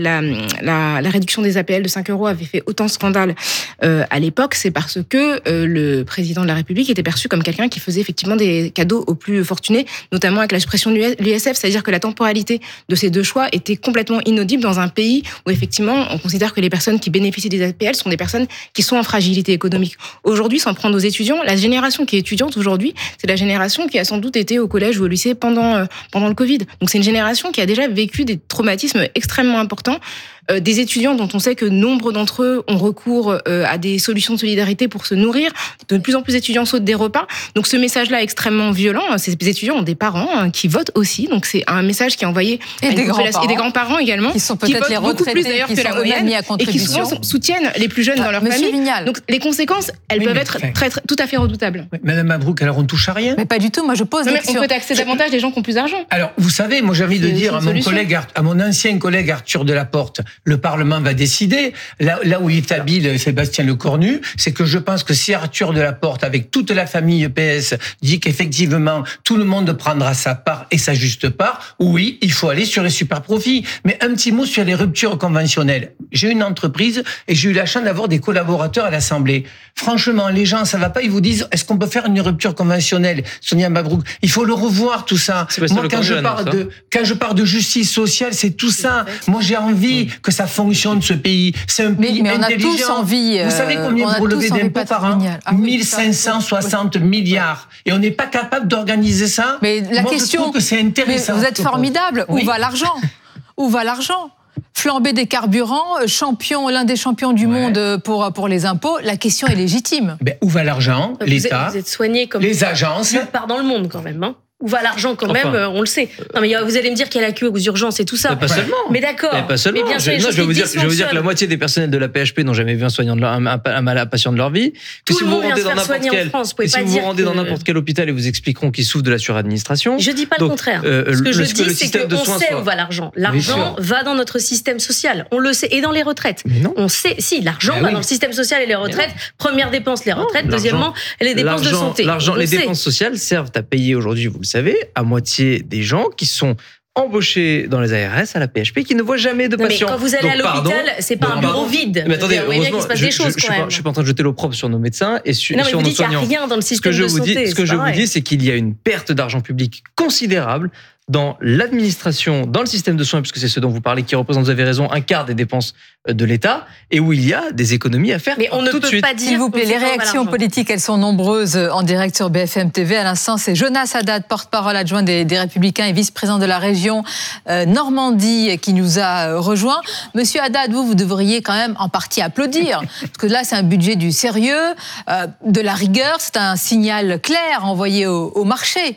Speaker 10: la réduction des APL de 5 € avait fait autant de scandale à l'époque, c'est parce que le président de la République était perçu comme quelqu'un qui faisait effectivement des cadeaux aux plus fortunés, notamment avec la suppression de l'ISF, c'est-à-dire que la temporalité de ces deux choix était complètement inaudible dans un pays où effectivement on considère que les personnes qui bénéficient des APL sont des personnes qui sont en fragilité économique. Aujourd'hui, sans prendre aux étudiants, la génération qui est étudiante aujourd'hui, c'est la génération qui a sans doute été au collège ou au lycée pendant le Covid. Donc c'est une génération qui a déjà vécu des traumatismes extrêmement importants. Des étudiants dont on sait que nombre d'entre eux ont recours à des solutions de solidarité pour se nourrir. De plus en plus d'étudiants sautent des repas. Donc ce message-là est extrêmement violent. Ces étudiants ont des parents qui votent aussi. Donc c'est un message qui est envoyé
Speaker 4: et des
Speaker 10: grands-parents également,
Speaker 4: qui sont peut-être les retraités d'ailleurs
Speaker 10: que la moyenne et qui souvent soutiennent les plus jeunes dans leur famille.
Speaker 4: Vignal.
Speaker 10: Donc les conséquences, elles peuvent être tout à fait redoutables.
Speaker 9: Madame Mabrouk, alors on touche à rien.
Speaker 4: Mais pas du tout. Moi je pose la question.
Speaker 10: On peut taxer davantage les gens qui ont plus d'argent.
Speaker 9: Alors vous savez, moi j'ai envie de dire à mon ancien collègue Arthur Delaporte, le Parlement va décider. Là où il est habile Sébastien Lecornu, c'est que je pense que si Arthur Delaporte, avec toute la famille PS, dit qu'effectivement tout le monde prendra sa part et sa juste part, oui, il faut aller sur les super profits. Mais un petit mot sur les ruptures conventionnelles. J'ai une entreprise et j'ai eu la chance d'avoir des collaborateurs à l'Assemblée. Franchement, les gens, ça va pas, ils vous disent, est-ce qu'on peut faire une rupture conventionnelle? Sonia Mabrouk, il faut le revoir tout ça. Moi, quand je parle de justice sociale, c'est tout ça. Moi, j'ai envie que ça fonctionne, ce pays. C'est un pays
Speaker 4: mais on
Speaker 9: intelligent.
Speaker 4: a tous envie.
Speaker 9: Vous savez combien vous relevez d'impôts par an? 1560 milliards. Et on n'est pas capable d'organiser ça.
Speaker 4: Mais la question,
Speaker 9: je trouve que c'est intéressant.
Speaker 4: Mais vous êtes formidable. Oui. Où va l'argent? Où va l'argent? Flambée des carburants, l'un des champions du monde pour les impôts. La question est légitime.
Speaker 9: Où va l'argent? L'État,
Speaker 6: vous êtes soigné comme
Speaker 9: les agences.
Speaker 6: Nulle part dans le monde quand même. Où va l'argent quand même, on le sait. Non mais vous allez me dire qu'il y a la queue aux urgences et tout ça.
Speaker 5: Pas seulement.
Speaker 6: Mais d'accord.
Speaker 5: Pas seulement.
Speaker 6: Mais bien sûr,
Speaker 5: je vais vous dire que la moitié des personnels de la PHP n'ont jamais vu un patient de leur vie.
Speaker 6: Tout le monde vient se faire soigner en France.
Speaker 5: Si vous vous rendez dans n'importe quel hôpital et vous expliqueront qu'ils souffrent de la suradministration.
Speaker 6: Je dis pas le contraire. Ce que je dis, c'est qu'on sait où va l'argent. L'argent va dans notre système social. On le sait. Et dans les retraites. On sait, si, l'argent va dans le système social et les retraites. Première dépense, les retraites. Deuxièmement, les dépenses de santé.
Speaker 5: Les dépenses sociales servent à payer aujourd'hui, vous le savez, à moitié des gens qui sont embauchés dans les ARS à la PHP qui ne voient jamais de patients.
Speaker 6: Mais quand vous allez à l'hôpital, c'est pas un bureau vide.
Speaker 5: Mais attendez,
Speaker 6: heureusement, je
Speaker 5: suis pas en train de jeter l'opprobre sur nos médecins et sur nos soignants.
Speaker 6: Non, mais vous dites qu'il n'y a rien dans le système de santé.
Speaker 5: Ce que je vous dis, c'est qu'il y a une perte d'argent public considérable dans l'administration, dans le système de soins, puisque c'est ce dont vous parlez, qui représente, vous avez raison, un quart des dépenses de l'État, et où il y a des économies à faire.
Speaker 6: Mais on ne
Speaker 5: tout de
Speaker 6: peut
Speaker 5: suite.
Speaker 6: pas dire.
Speaker 4: S'il vous plaît, les réactions politiques, elles sont nombreuses en direct sur BFM TV. À l'instant, c'est Jonas Haddad, porte-parole adjoint des Républicains et vice-président de la région Normandie, qui nous a rejoint. Monsieur Haddad, vous devriez quand même en partie applaudir, parce que là, c'est un budget du sérieux, de la rigueur, c'est un signal clair envoyé au marché.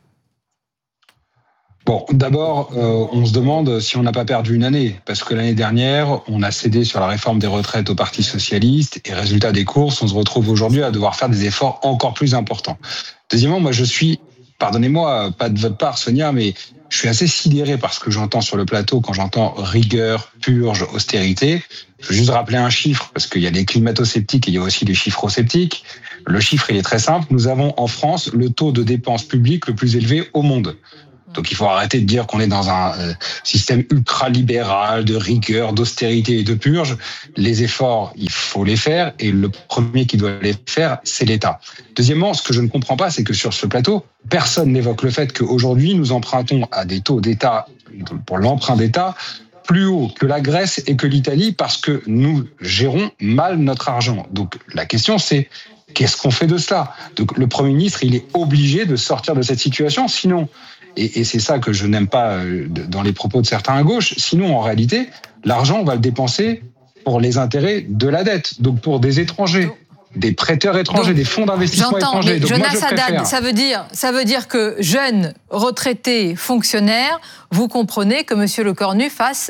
Speaker 11: Bon, d'abord, on se demande si on n'a pas perdu une année, parce que l'année dernière, on a cédé sur la réforme des retraites au Parti socialiste, et résultat des courses, on se retrouve aujourd'hui à devoir faire des efforts encore plus importants. Deuxièmement, moi je suis, pardonnez-moi, pas de votre part Sonia, mais je suis assez sidéré par ce que j'entends sur le plateau quand j'entends rigueur, purge, austérité. Je veux juste rappeler un chiffre, parce qu'il y a les climato-sceptiques et il y a aussi les chiffro-sceptiques. Le chiffre, il est très simple. Nous avons en France le taux de dépenses publiques le plus élevé au monde. Donc il faut arrêter de dire qu'on est dans un système ultra-libéral de rigueur, d'austérité et de purge. Les efforts, il faut les faire, et le premier qui doit les faire, c'est l'État. Deuxièmement, ce que je ne comprends pas, c'est que sur ce plateau, personne n'évoque le fait qu'aujourd'hui, nous empruntons à des taux d'État, pour l'emprunt d'État, plus haut que la Grèce et que l'Italie, parce que nous gérons mal notre argent. Donc la question, c'est qu'est-ce qu'on fait de cela ? Donc le Premier ministre, il est obligé de sortir de cette situation, sinon... Et c'est ça que je n'aime pas dans les propos de certains à gauche. Sinon, en réalité, l'argent, on va le dépenser pour les intérêts de la dette, donc pour des étrangers, des prêteurs étrangers, des fonds d'investissement étrangers.
Speaker 4: Donc Jonas Haddad, ça veut dire que jeunes, retraités, fonctionnaires, vous comprenez que M. Lecornu fasse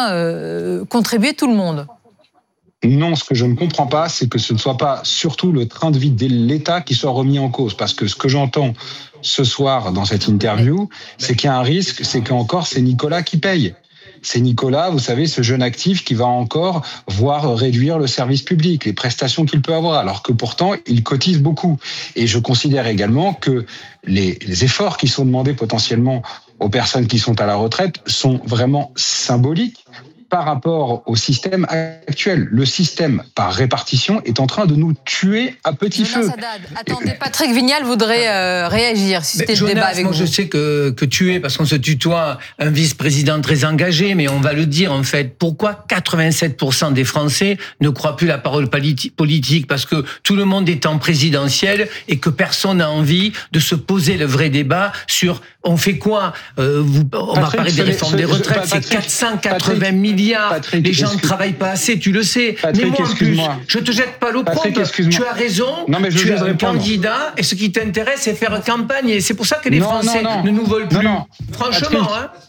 Speaker 4: contribuer tout le monde.
Speaker 11: Non, ce que je ne comprends pas, c'est que ce ne soit pas surtout le train de vie de l'État qui soit remis en cause. Parce que ce que j'entends ce soir dans cette interview, c'est qu'il y a un risque, c'est qu'encore c'est Nicolas qui paye. C'est Nicolas, vous savez, ce jeune actif qui va encore voir réduire le service public, les prestations qu'il peut avoir, alors que pourtant, il cotise beaucoup. Et je considère également que les efforts qui sont demandés potentiellement aux personnes qui sont à la retraite sont vraiment symboliques par rapport au système actuel. Le système par répartition est en train de nous tuer à petit feu.
Speaker 4: Haddad, attendez, Patrick Vignal voudrait réagir, si c'était le débat avec vous.
Speaker 9: Je sais que tuer, parce qu'on se tutoie, un vice-président très engagé, mais on va le dire en fait. Pourquoi 87% des Français ne croient plus la parole politique ? Parce que tout le monde est en présidentiel et que personne n'a envie de se poser le vrai débat sur on fait quoi ? On va parler des réformes des retraites, c'est 480 milliards.
Speaker 11: Patrick,
Speaker 9: les gens ne travaillent pas assez, tu le sais.
Speaker 11: Patrick,
Speaker 9: mais moi, en plus,
Speaker 11: moi.
Speaker 9: je te jette pas l'opprobre. Tu as raison.
Speaker 11: Non, mais
Speaker 9: tu es un candidat et ce qui t'intéresse, c'est faire campagne. Et c'est pour ça que les Français ne nous veulent plus. Franchement.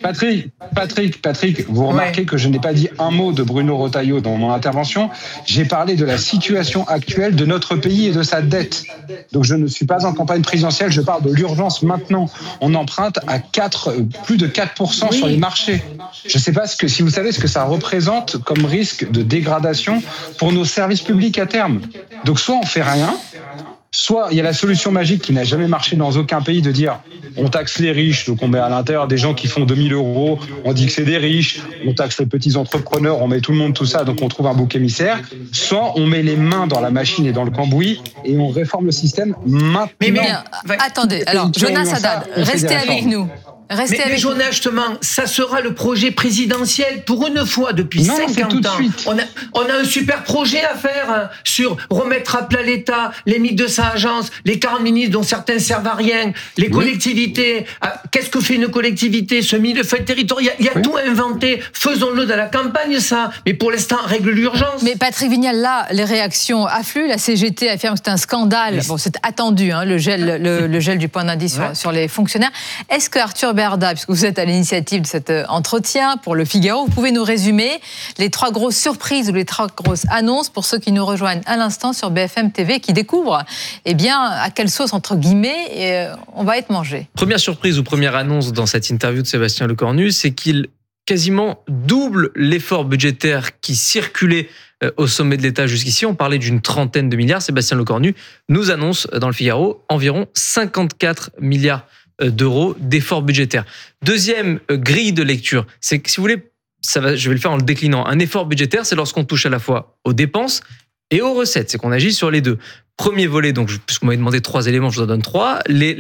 Speaker 11: Patrick, vous remarquez que je n'ai pas dit un mot de Bruno Retailleau dans mon intervention. J'ai parlé de la situation actuelle de notre pays et de sa dette. Donc je ne suis pas en campagne présidentielle, je parle de l'urgence maintenant. On emprunte à plus de 4% sur les marchés. Je ne sais pas si vous savez ce que ça représente comme risque de dégradation pour nos services publics à terme. Donc soit on fait rien, soit il y a la solution magique qui n'a jamais marché dans aucun pays de dire on taxe les riches, donc on met à l'intérieur des gens qui font 2000 €, on dit que c'est des riches, on taxe les petits entrepreneurs, on met tout le monde tout ça, donc on trouve un bouc émissaire. Soit on met les mains dans la machine et dans le cambouis et on réforme le système maintenant.
Speaker 4: Mais attendez, alors Jonas Haddad, restez avec nous.
Speaker 9: Mais Jonas, justement, ça sera le projet présidentiel pour une fois depuis 50 ans. On a un super projet à faire sur remettre à plat l'État, les 1200 agences, les 40 ministres dont certains servent à rien, les collectivités. Qu'est-ce que fait une collectivité, ce millefeuille territorial? Il y a tout à inventer. Faisons-le dans la campagne, ça. Mais pour l'instant, règle l'urgence.
Speaker 4: Mais Patrick Vignal, là, les3réactions affluent. La CGT affirme que c'est un scandale. Bon, c'est attendu, le gel du point d'indice sur les fonctionnaires. Est-ce que Arthur Berda, puisque vous êtes à l'initiative de cet entretien pour le Figaro, vous pouvez nous résumer les 3 grosses surprises ou les 3 grosses annonces pour ceux qui nous rejoignent à l'instant sur BFM TV, qui découvrent à quelle sauce, entre guillemets, on va être mangé.
Speaker 5: Première surprise ou première annonce dans cette interview de Sébastien Lecornu, c'est qu'il quasiment double l'effort budgétaire qui circulait au sommet de l'État jusqu'ici. On parlait d'une 30aine de milliards. Sébastien Lecornu nous annonce dans le Figaro environ 54 milliards d'euros d'efforts budgétaires. Deuxième grille de lecture, c'est que si vous voulez, je vais le faire en le déclinant. Un effort budgétaire, c'est lorsqu'on touche à la fois aux dépenses et aux recettes, c'est qu'on agit sur les deux. Premier volet, donc, puisque vous m'avez demandé 3 éléments, je vous en donne 3.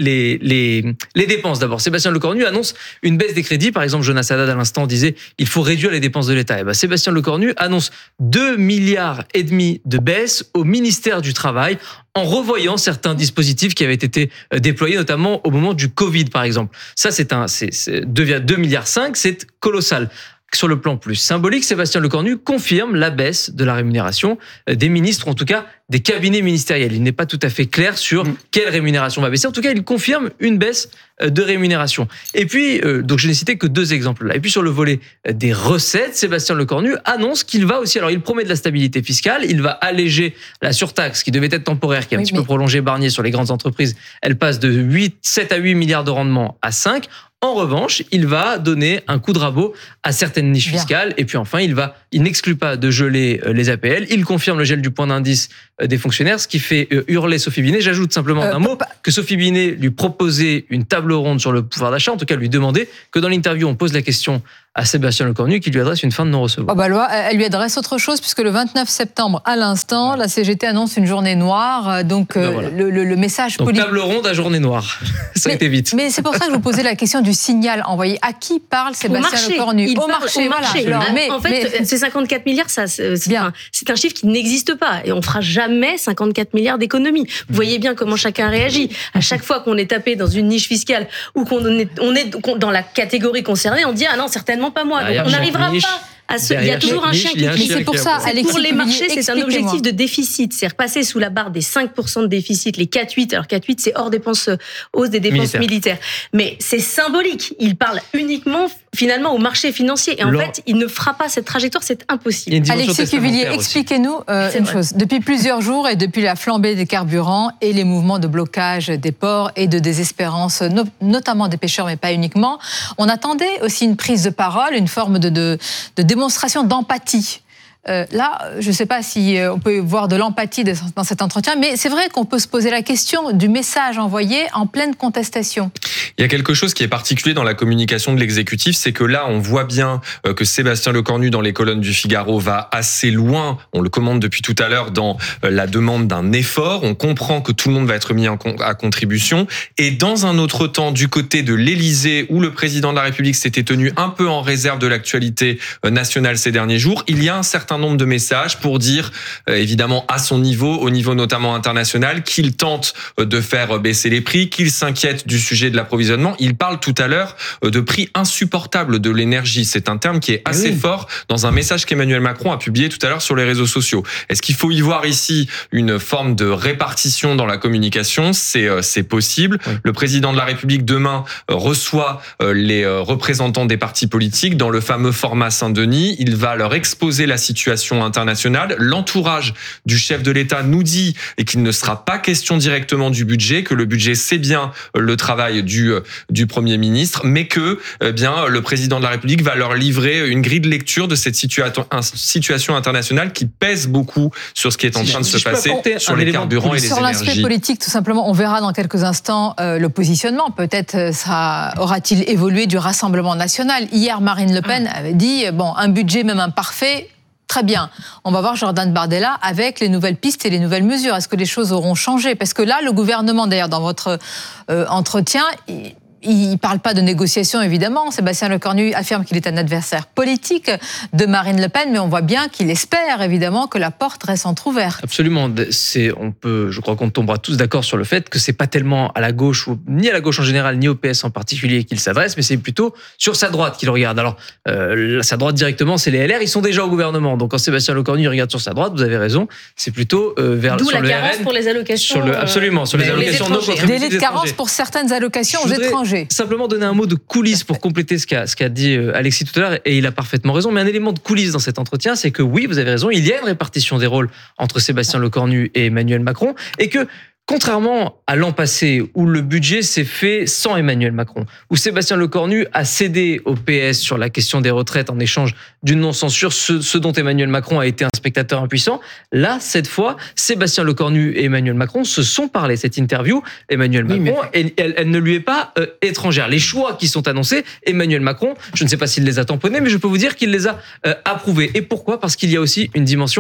Speaker 5: Les dépenses, d'abord. Sébastien Lecornu annonce une baisse des crédits. Par exemple, Jonas Haddad, à l'instant, disait il faut réduire les dépenses de l'État. Et ben, Sébastien Lecornu annonce 2,5 milliards de baisse au ministère du Travail en revoyant certains dispositifs qui avaient été déployés, notamment au moment du Covid, par exemple. Ça, c'est 2,5 milliards, c'est colossal. Sur le plan plus symbolique, Sébastien Lecornu confirme la baisse de la rémunération des ministres, ou en tout cas des cabinets ministériels. Il n'est pas tout à fait clair sur quelle rémunération va baisser. En tout cas, il confirme une baisse de rémunération. Et puis, donc je n'ai cité que 2 exemples là. Et puis sur le volet des recettes, Sébastien Lecornu annonce qu'il va aussi, alors il promet de la stabilité fiscale, il va alléger la surtaxe qui devait être temporaire, qui est un petit peu prolongée Barnier sur les grandes entreprises. Elle passe de 7 à 8 milliards de rendement à 5. En revanche, il va donner un coup de rabot à certaines niches fiscales. Et puis enfin, il n'exclut pas de geler les APL. Il confirme le gel du point d'indice des fonctionnaires, ce qui fait hurler Sophie Binet. J'ajoute simplement d'un mot que Sophie Binet lui proposait une table ronde sur le pouvoir d'achat, en tout cas lui demandait que dans l'interview, on pose la question à Sébastien Lecornu qui lui adresse une fin de non-recevoir.
Speaker 4: Elle lui adresse autre chose puisque le 29 septembre, à l'instant, la CGT annonce une journée noire. Donc, le message politique.
Speaker 5: Table ronde à journée noire. Ça a été vite.
Speaker 4: Mais c'est pour ça que je vous posais la question du signal envoyé. À qui parle Sébastien Lecornu?
Speaker 6: Au marché. Voilà. En fait, ces 54 milliards, c'est un chiffre qui n'existe pas. Et on ne fera jamais 54 milliards d'économies. Vous voyez bien comment chacun réagit. À chaque fois qu'on est tapé dans une niche fiscale ou qu'on est dans la catégorie concernée, on dit ah non, certainement pas moi. Donc on n'arrivera pas à ce. Il y a toujours un chien qui crie.
Speaker 4: C'est pour ça, Alexis,
Speaker 6: pour les marchés, c'est un objectif de déficit. C'est repasser sous la barre des 5% de déficit, les 4,8. Alors 4,8, c'est hors dépenses, hausse des dépenses militaires. Mais c'est symbolique. Il parle uniquement finalement au marché financier. Et en fait, il ne fera pas cette trajectoire, c'est impossible.
Speaker 4: Alexis Cuvillier, expliquez-nous une chose. Depuis plusieurs jours et depuis la flambée des carburants et les mouvements de blocage des ports et de désespérance, notamment des pêcheurs, mais pas uniquement, on attendait aussi une prise de parole, une forme de démonstration d'empathie. Là, je ne sais pas si on peut voir de l'empathie dans cet entretien, mais c'est vrai qu'on peut se poser la question du message envoyé en pleine contestation.
Speaker 7: Il y a quelque chose qui est particulier dans la communication de l'exécutif, c'est que là, on voit bien que Sébastien Lecornu, dans les colonnes du Figaro, va assez loin, on le commande depuis tout à l'heure, dans la demande d'un effort. On comprend que tout le monde va être mis à contribution. Et dans un autre temps, du côté de l'Élysée, où le président de la République s'était tenu un peu en réserve de l'actualité nationale ces derniers jours, il y a un certain nombre de messages pour dire, évidemment, à son niveau, au niveau notamment international, qu'il tente de faire baisser les prix, qu'il s'inquiète du sujet de l'approvisionnement. Il parle tout à l'heure de prix insupportables de l'énergie. C'est un terme qui est assez fort dans un message qu'Emmanuel Macron a publié tout à l'heure sur les réseaux sociaux. Est-ce qu'il faut y voir ici une forme de répartition dans la communication? C'est possible. Oui. Le président de la République, demain, reçoit les représentants des partis politiques dans le fameux format Saint-Denis. Il va leur exposer la situation internationale. L'entourage du chef de l'État nous dit et qu'il ne sera pas question directement du budget, que le budget c'est bien le travail du Premier ministre, mais que bien le président de la République va leur livrer une grille de lecture de cette situation internationale qui pèse beaucoup sur ce qui est en train de se passer sur les carburants et les énergies.
Speaker 4: Sur l'aspect politique, tout simplement, on verra dans quelques instants le positionnement. Peut-être aura-t-il évolué du Rassemblement national. Hier, Marine Le Pen avait dit un budget même imparfait. Très bien. On va voir Jordan Bardella avec les nouvelles pistes et les nouvelles mesures. Est-ce que les choses auront changé? Parce que là, le gouvernement, d'ailleurs, dans votre entretien, il ne parle pas de négociation, évidemment. Sébastien Lecornu affirme qu'il est un adversaire politique de Marine Le Pen, mais on voit bien qu'il espère, évidemment, que la porte reste entrouverte.
Speaker 5: Absolument. Je crois qu'on tombera tous d'accord sur le fait que c'est pas tellement à la gauche, ni à la gauche en général, ni au PS en particulier qu'il s'adresse, mais c'est plutôt sur sa droite qu'il regarde. Alors, sa droite directement, c'est les LR, ils sont déjà au gouvernement. Donc, quand Sébastien Lecornu regarde sur sa droite, vous avez raison, c'est plutôt vers
Speaker 6: sur le RN. D'où la carence
Speaker 5: RN,
Speaker 6: pour les allocations.
Speaker 5: Absolument, sur les allocations non contributives.
Speaker 4: Délai de carence pour certaines allocations aux étrangers.
Speaker 5: Simplement donner un mot de coulisses pour compléter ce qu'a dit Alexis tout à l'heure, et il a parfaitement raison, mais un élément de coulisses dans cet entretien, c'est que oui, vous avez raison, il y a une répartition des rôles entre Sébastien Lecornu et Emmanuel Macron, et que contrairement à l'an passé, où le budget s'est fait sans Emmanuel Macron, où Sébastien Lecornu a cédé au PS sur la question des retraites en échange d'une non-censure, ce dont Emmanuel Macron a été un spectateur impuissant, là, cette fois, Sébastien Lecornu et Emmanuel Macron se sont parlé. Cette interview, Emmanuel Macron, elle ne lui est pas étrangère. Les choix qui sont annoncés, Emmanuel Macron, je ne sais pas s'il les a tamponnés, mais je peux vous dire qu'il les a approuvés. Et pourquoi? Parce qu'il y a aussi une dimension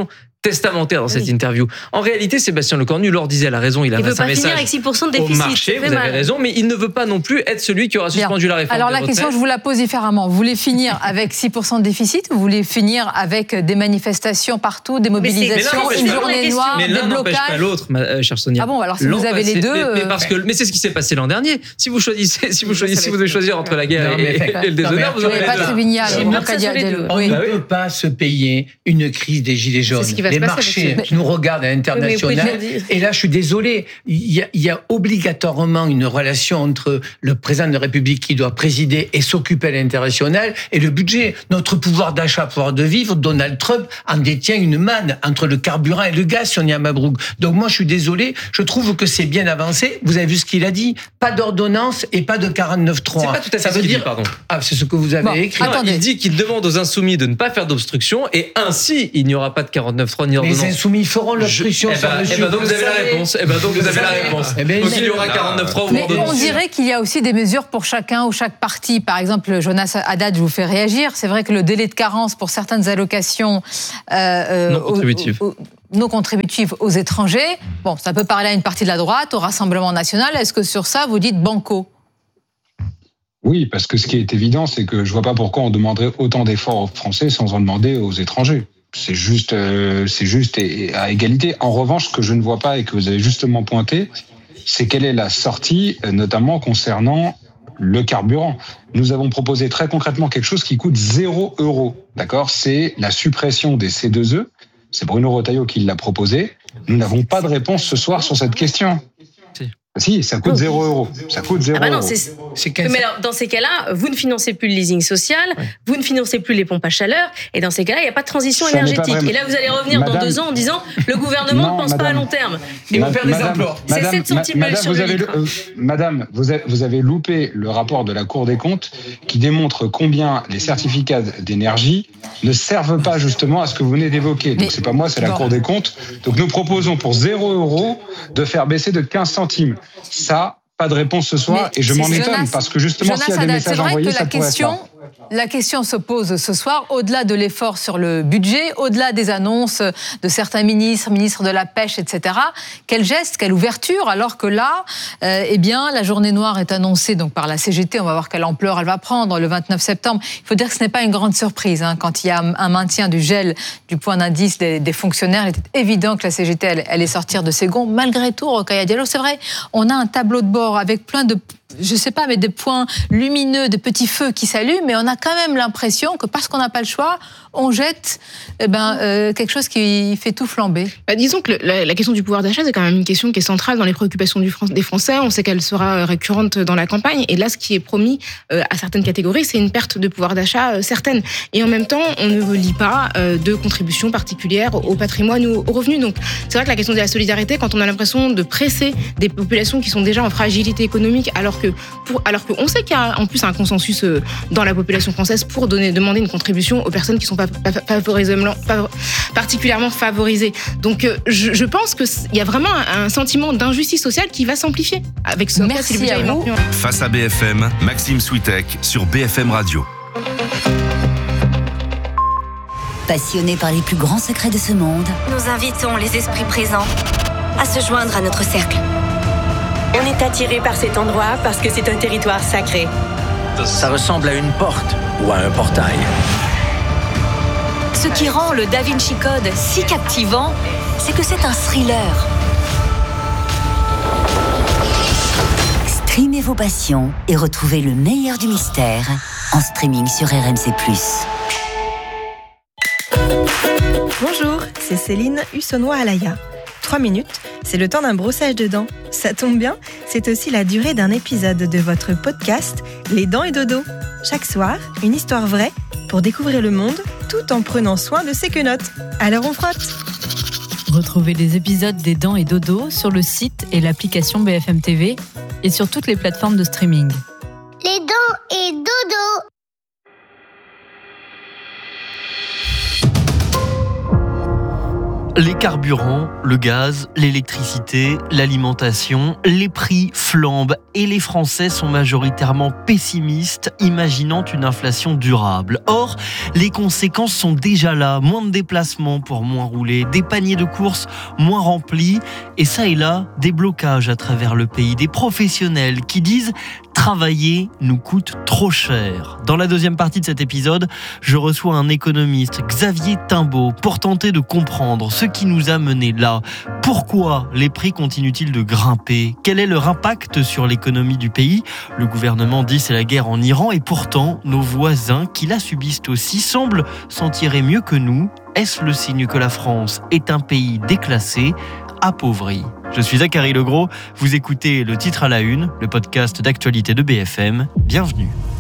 Speaker 5: testamentaire dans cette interview. En réalité, Sébastien Lecornu leur disait, elle a raison, il adresse un message
Speaker 6: avec 6% de déficit,
Speaker 5: au marché, vous avez raison, mais il ne veut pas non plus être celui qui aura suspendu la réforme.
Speaker 4: Alors la question, je vous la pose différemment. Vous voulez finir avec 6% de déficit ou vous voulez finir avec des manifestations partout, des mobilisations, une journée noire, des blocages?
Speaker 5: Mais l'un n'empêche pas l'autre, chère Sonia.
Speaker 4: Ah bon, alors si vous avez les deux...
Speaker 5: Mais c'est ce qui s'est passé l'an dernier. Si vous devez choisir entre la guerre et le déshonneur, vous aurez
Speaker 4: pas Tribigna,
Speaker 9: on ne peut pas se payer une crise des gilets jaunes. Les marchés nous regardent à l'international. Et là, je suis désolé, il y a obligatoirement une relation entre le président de la République qui doit présider et s'occuper à l'international et le budget. Notre pouvoir d'achat, pouvoir de vivre, Donald Trump en détient une manne entre le carburant et le gaz, Sonia Mabrouk. Donc moi, je suis désolé, je trouve que c'est bien avancé. Vous avez vu ce qu'il a dit, pas d'ordonnance et pas de 49.3.
Speaker 5: C'est pas tout à fait ce qu'il dit, pardon.
Speaker 9: Ah, c'est ce que vous avez écrit.
Speaker 5: Il dit qu'il demande aux insoumis de ne pas faire d'obstruction et ainsi, il n'y aura pas de 49.3 ni d'ordonnance.
Speaker 9: Les insoumis feront l'obstruction.
Speaker 5: Donc vous avez la réponse. Donc il y aura 49.3 ou
Speaker 4: mais on dirait qu'il y a aussi des mesures pour chacun ou chaque parti. Par exemple, Jonas Haddad, je vous fais réagir. C'est vrai que le délai de carence pour certaines allocations non contributives aux étrangers, bon, ça peut parler à une partie de la droite, au Rassemblement national. Est-ce que sur ça, vous dites banco ?
Speaker 11: Oui, parce que ce qui est évident, c'est que je vois pas pourquoi on demanderait autant d'efforts aux Français sans en demander aux étrangers. C'est juste et à égalité. En revanche, ce que je ne vois pas et que vous avez justement pointé, c'est quelle est la sortie, notamment concernant le carburant. Nous avons proposé très concrètement quelque chose qui coûte 0 €. D'accord ? C'est la suppression des C2E. C'est Bruno Retailleau qui l'a proposé. Nous n'avons pas de réponse ce soir sur cette question. Si, ça coûte 0 €. Ça coûte 0 €.
Speaker 6: Mais alors, dans ces cas-là, vous ne financez plus le leasing social, vous ne financez plus les pompes à chaleur, et dans ces cas-là, il n'y a pas de transition énergétique. Et là, vous allez revenir dans 2 ans en disant le gouvernement ne pense pas à long terme. Ils vont faire des emplois. C'est 7 centimes sur le litre.
Speaker 11: Madame, vous avez loupé le rapport de la Cour des comptes qui démontre combien les certificats d'énergie ne servent pas justement à ce que vous venez d'évoquer. Donc c'est pas moi, c'est la Cour des comptes. Donc nous proposons pour 0 € de faire baisser de 15 centimes. Ça, pas de réponse ce soir, et je m'en étonne, parce que justement, s'il y a des messages envoyés, ça pourrait être
Speaker 4: La question se pose ce soir, au-delà de l'effort sur le budget, au-delà des annonces de certains ministres de la pêche, etc. Quel geste, quelle ouverture, alors que là, la journée noire est annoncée donc par la CGT. On va voir quelle ampleur elle va prendre le 29 septembre. Il faut dire que ce n'est pas une grande surprise. Quand il y a un maintien du gel du point d'indice des fonctionnaires, il était évident que la CGT allait sortir de ses gonds. Malgré tout, Rokhaya Diallo, c'est vrai, on a un tableau de bord avec plein de... je sais pas, mais des points lumineux, de petits feux qui s'allument, mais on a quand même l'impression que parce qu'on n'a pas le choix, on jette quelque chose qui fait tout flamber.
Speaker 10: Disons que la question du pouvoir d'achat, c'est quand même une question qui est centrale dans les préoccupations des Français. On sait qu'elle sera récurrente dans la campagne. Et là, ce qui est promis à certaines catégories, c'est une perte de pouvoir d'achat certaine. Et en même temps, on ne lit pas de contributions particulières au patrimoine ou aux revenus. Donc, c'est vrai que la question de la solidarité, quand on a l'impression de presser des populations qui sont déjà en fragilité économique, alors qu'on sait qu'il y a en plus un consensus dans la population française pour demander une contribution aux personnes qui sont pas particulièrement favorisées. Donc je pense qu'il y a vraiment un sentiment d'injustice sociale qui va s'amplifier avec ce.
Speaker 4: Merci à vous.
Speaker 12: Face à BFM, Maxime Switek sur BFM Radio.
Speaker 13: Passionnés par les plus grands secrets de ce monde,
Speaker 14: nous invitons les esprits présents à se joindre à notre cercle. On est attiré par cet endroit parce que c'est un territoire sacré.
Speaker 15: Ça ressemble à une porte ou à un portail.
Speaker 14: Ce qui rend le Da Vinci Code si captivant, c'est que c'est un thriller.
Speaker 13: Streamez vos passions et retrouvez le meilleur du mystère en streaming sur RMC+.
Speaker 16: Bonjour, c'est Céline Hussonnois-Alaya. 3 minutes, c'est le temps d'un brossage de dents. Ça tombe bien, c'est aussi la durée d'un épisode de votre podcast Les Dents et Dodo. Chaque soir, une histoire vraie pour découvrir le monde tout en prenant soin de ses quenottes. Alors on frotte.
Speaker 17: Retrouvez les épisodes des Dents et Dodo sur le site et l'application BFM TV et sur toutes les plateformes de streaming.
Speaker 18: Les Dents et Dodo.
Speaker 19: Les carburants, le gaz, l'électricité, l'alimentation, les prix flambent et les Français sont majoritairement pessimistes, imaginant une inflation durable. Or, les conséquences sont déjà là. Moins de déplacements pour moins rouler, des paniers de courses moins remplis et ça et là, des blocages à travers le pays. Des professionnels qui disent « travailler nous coûte trop cher ». Dans la deuxième partie de cet épisode, je reçois un économiste, Xavier Timbaud, pour tenter de comprendre ce qui nous a menés là. Pourquoi les prix continuent-ils de grimper ? Quel est leur impact sur l'économie du pays ? Le gouvernement dit c'est la guerre en Iran et pourtant nos voisins qui la subissent aussi semblent s'en tirer mieux que nous. Est-ce le signe que la France est un pays déclassé, appauvri ? Je suis Zachary Legros, vous écoutez Le Titre à la Une, le podcast d'actualité de BFM. Bienvenue.